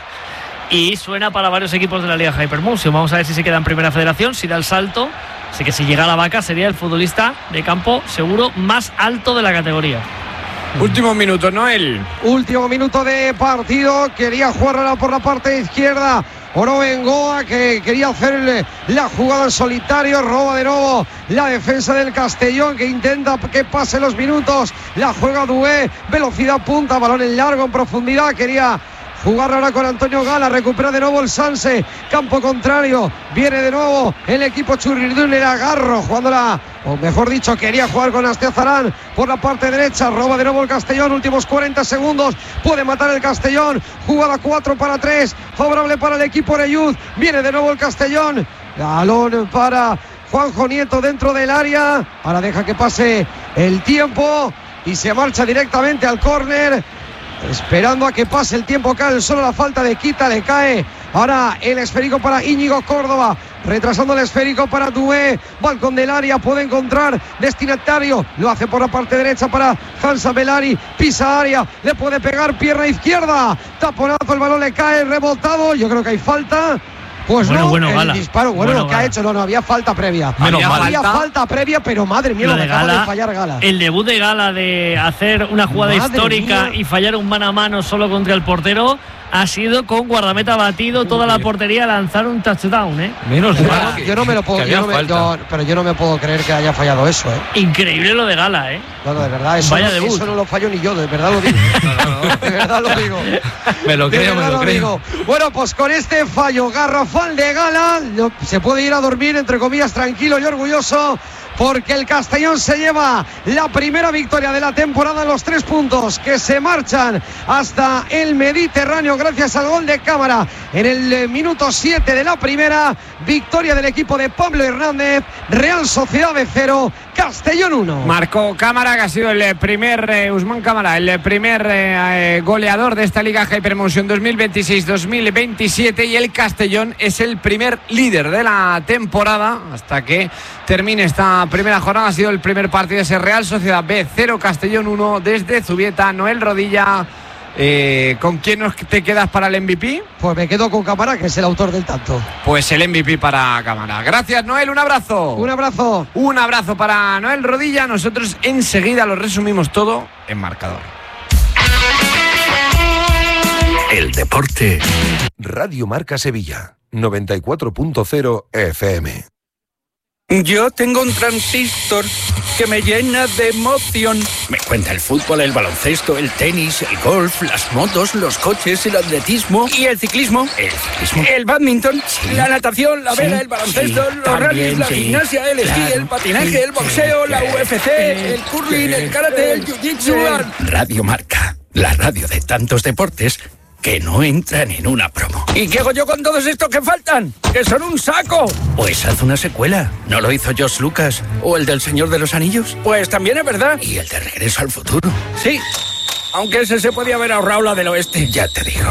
y suena para varios equipos de la Liga Hypermotion. Vamos a ver si se queda en primera federación, si da el salto. Así que si llega a la Vaca sería el futbolista de campo seguro más alto de la categoría. Último minuto, Noel. Último minuto de partido. Quería jugar ahora por la parte izquierda Oro Bengoa, que quería hacerle la jugada en solitario. Roba de nuevo la defensa del Castellón, que intenta que pase los minutos. La juega Doué, velocidad punta, balón en largo, en profundidad. Quería jugar ahora con Antonio Gala, recupera de nuevo el Sanse, campo contrario, viene de nuevo el equipo Churridún, el agarro, jugándola, o mejor dicho, quería jugar con Astiazarán por la parte derecha, roba de nuevo el Castellón, últimos cuarenta segundos, puede matar el Castellón, jugada cuatro para tres, favorable para el equipo Orelluz, viene de nuevo el Castellón, balón para Juanjo Nieto dentro del área, ahora deja que pase el tiempo y se marcha directamente al córner. Esperando a que pase el tiempo, cae solo la falta de Quita, le cae ahora el esférico para Íñigo Córdoba, retrasando el esférico para Doué, balcón del área, puede encontrar destinatario, lo hace por la parte derecha para Hansa Belari, pisa área, le puede pegar pierna izquierda, taponazo, el balón le cae, rebotado, yo creo que hay falta. Pues bueno, no, bueno, el Gala. disparo, bueno, bueno lo que Gala. ha hecho, no, no, había falta previa. Menos había mal. había falta previa, pero madre mía, lo, Lo que de acaba Gala, de fallar Gala. el debut de Gala de hacer una jugada Madre histórica mía. y fallar un mano a mano solo contra el portero ha sido con guardameta batido, toda la portería, lanzar un touchdown, ¿eh? Menos Yo, mal que- yo no me lo puedo, que yo había no me- falta. yo- pero yo no me puedo creer que haya fallado eso, ¿eh? Increíble lo de Gala, ¿eh? No, no, de verdad, eso, Vaya no, debut. eso no lo fallo ni yo, de verdad lo digo. De verdad lo digo. Me lo De creo, me verdad lo creo. digo. Bueno, pues con este fallo garrafal de Gala, lo- se puede ir a dormir, entre comillas, tranquilo y orgulloso, porque el Castellón se lleva la primera victoria de la temporada en los tres puntos que se marchan hasta el Mediterráneo gracias al gol de Cámara en el eh, minuto siete de la primera. Victoria del equipo de Pablo Hernández, Real Sociedad de cero, Castellón uno. Marcó Cámara, que ha sido el primer, eh, Usman Cámara, el primer eh, eh, goleador de esta Liga Hypermotion dos mil veintiséis dos mil veintisiete, y el Castellón es el primer líder de la temporada hasta que termine esta primera jornada. Ha sido el primer partido de ese Real Sociedad B cero, Castellón uno desde Zubieta. Noel Rodilla, eh, ¿con quién nos te quedas para el M V P? Pues me quedo con Cámara, que es el autor del tanto. Pues el M V P para Cámara. Gracias, Noel, un abrazo. Un abrazo. Un abrazo para Noel Rodilla. Nosotros enseguida lo resumimos todo en marcador. El deporte. Radio Marca Sevilla, noventa y cuatro punto cero F M. Yo tengo un transistor que me llena de emoción. Me cuenta el fútbol, el baloncesto, el tenis, el golf, las motos, los coches, el atletismo y el ciclismo. El ciclismo. El badminton, sí, la natación, la vela, sí, el baloncesto, sí, los también, rallies, la sí, gimnasia, el esquí, claro, el patinaje, sí, el boxeo, sí, la U F C, el curling, el karate, el jiu-jitsu. Radio Marca, la radio de tantos deportes que no entran en una promo. ¿Y qué hago yo con todos estos que faltan? ¡Que son un saco! Pues haz una secuela. ¿No lo hizo George Lucas? ¿O el del Señor de los Anillos? Pues también es verdad. ¿Y el de Regreso al Futuro? Sí. Aunque ese se podía haber ahorrado la del oeste. Ya te digo.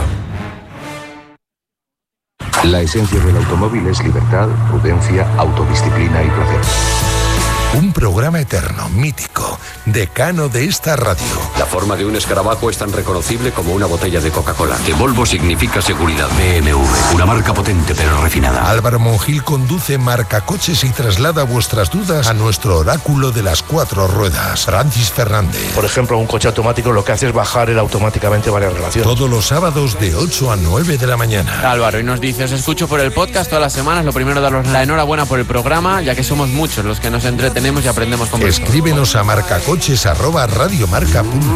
La esencia del automóvil es libertad, prudencia, autodisciplina y placer. Un programa eterno, mítico, decano de esta radio. La forma de un escarabajo es tan reconocible como una botella de Coca-Cola. Que Volvo significa seguridad. B M W, una marca potente pero refinada. Álvaro Monjil conduce Marcacoches y traslada vuestras dudas a nuestro oráculo de las cuatro ruedas, Francis Fernández. Por ejemplo, un coche automático lo que hace es bajar él automáticamente varias relaciones. Todos los sábados de ocho a nueve de la mañana. Álvaro, y nos dice, os escucho por el podcast todas las semanas. Lo primero, daros la enhorabuena por el programa, ya que somos muchos los que nos entretenemos y aprendemos con vosotros. Escríbenos a marcacoches arroba radiomarca punto com.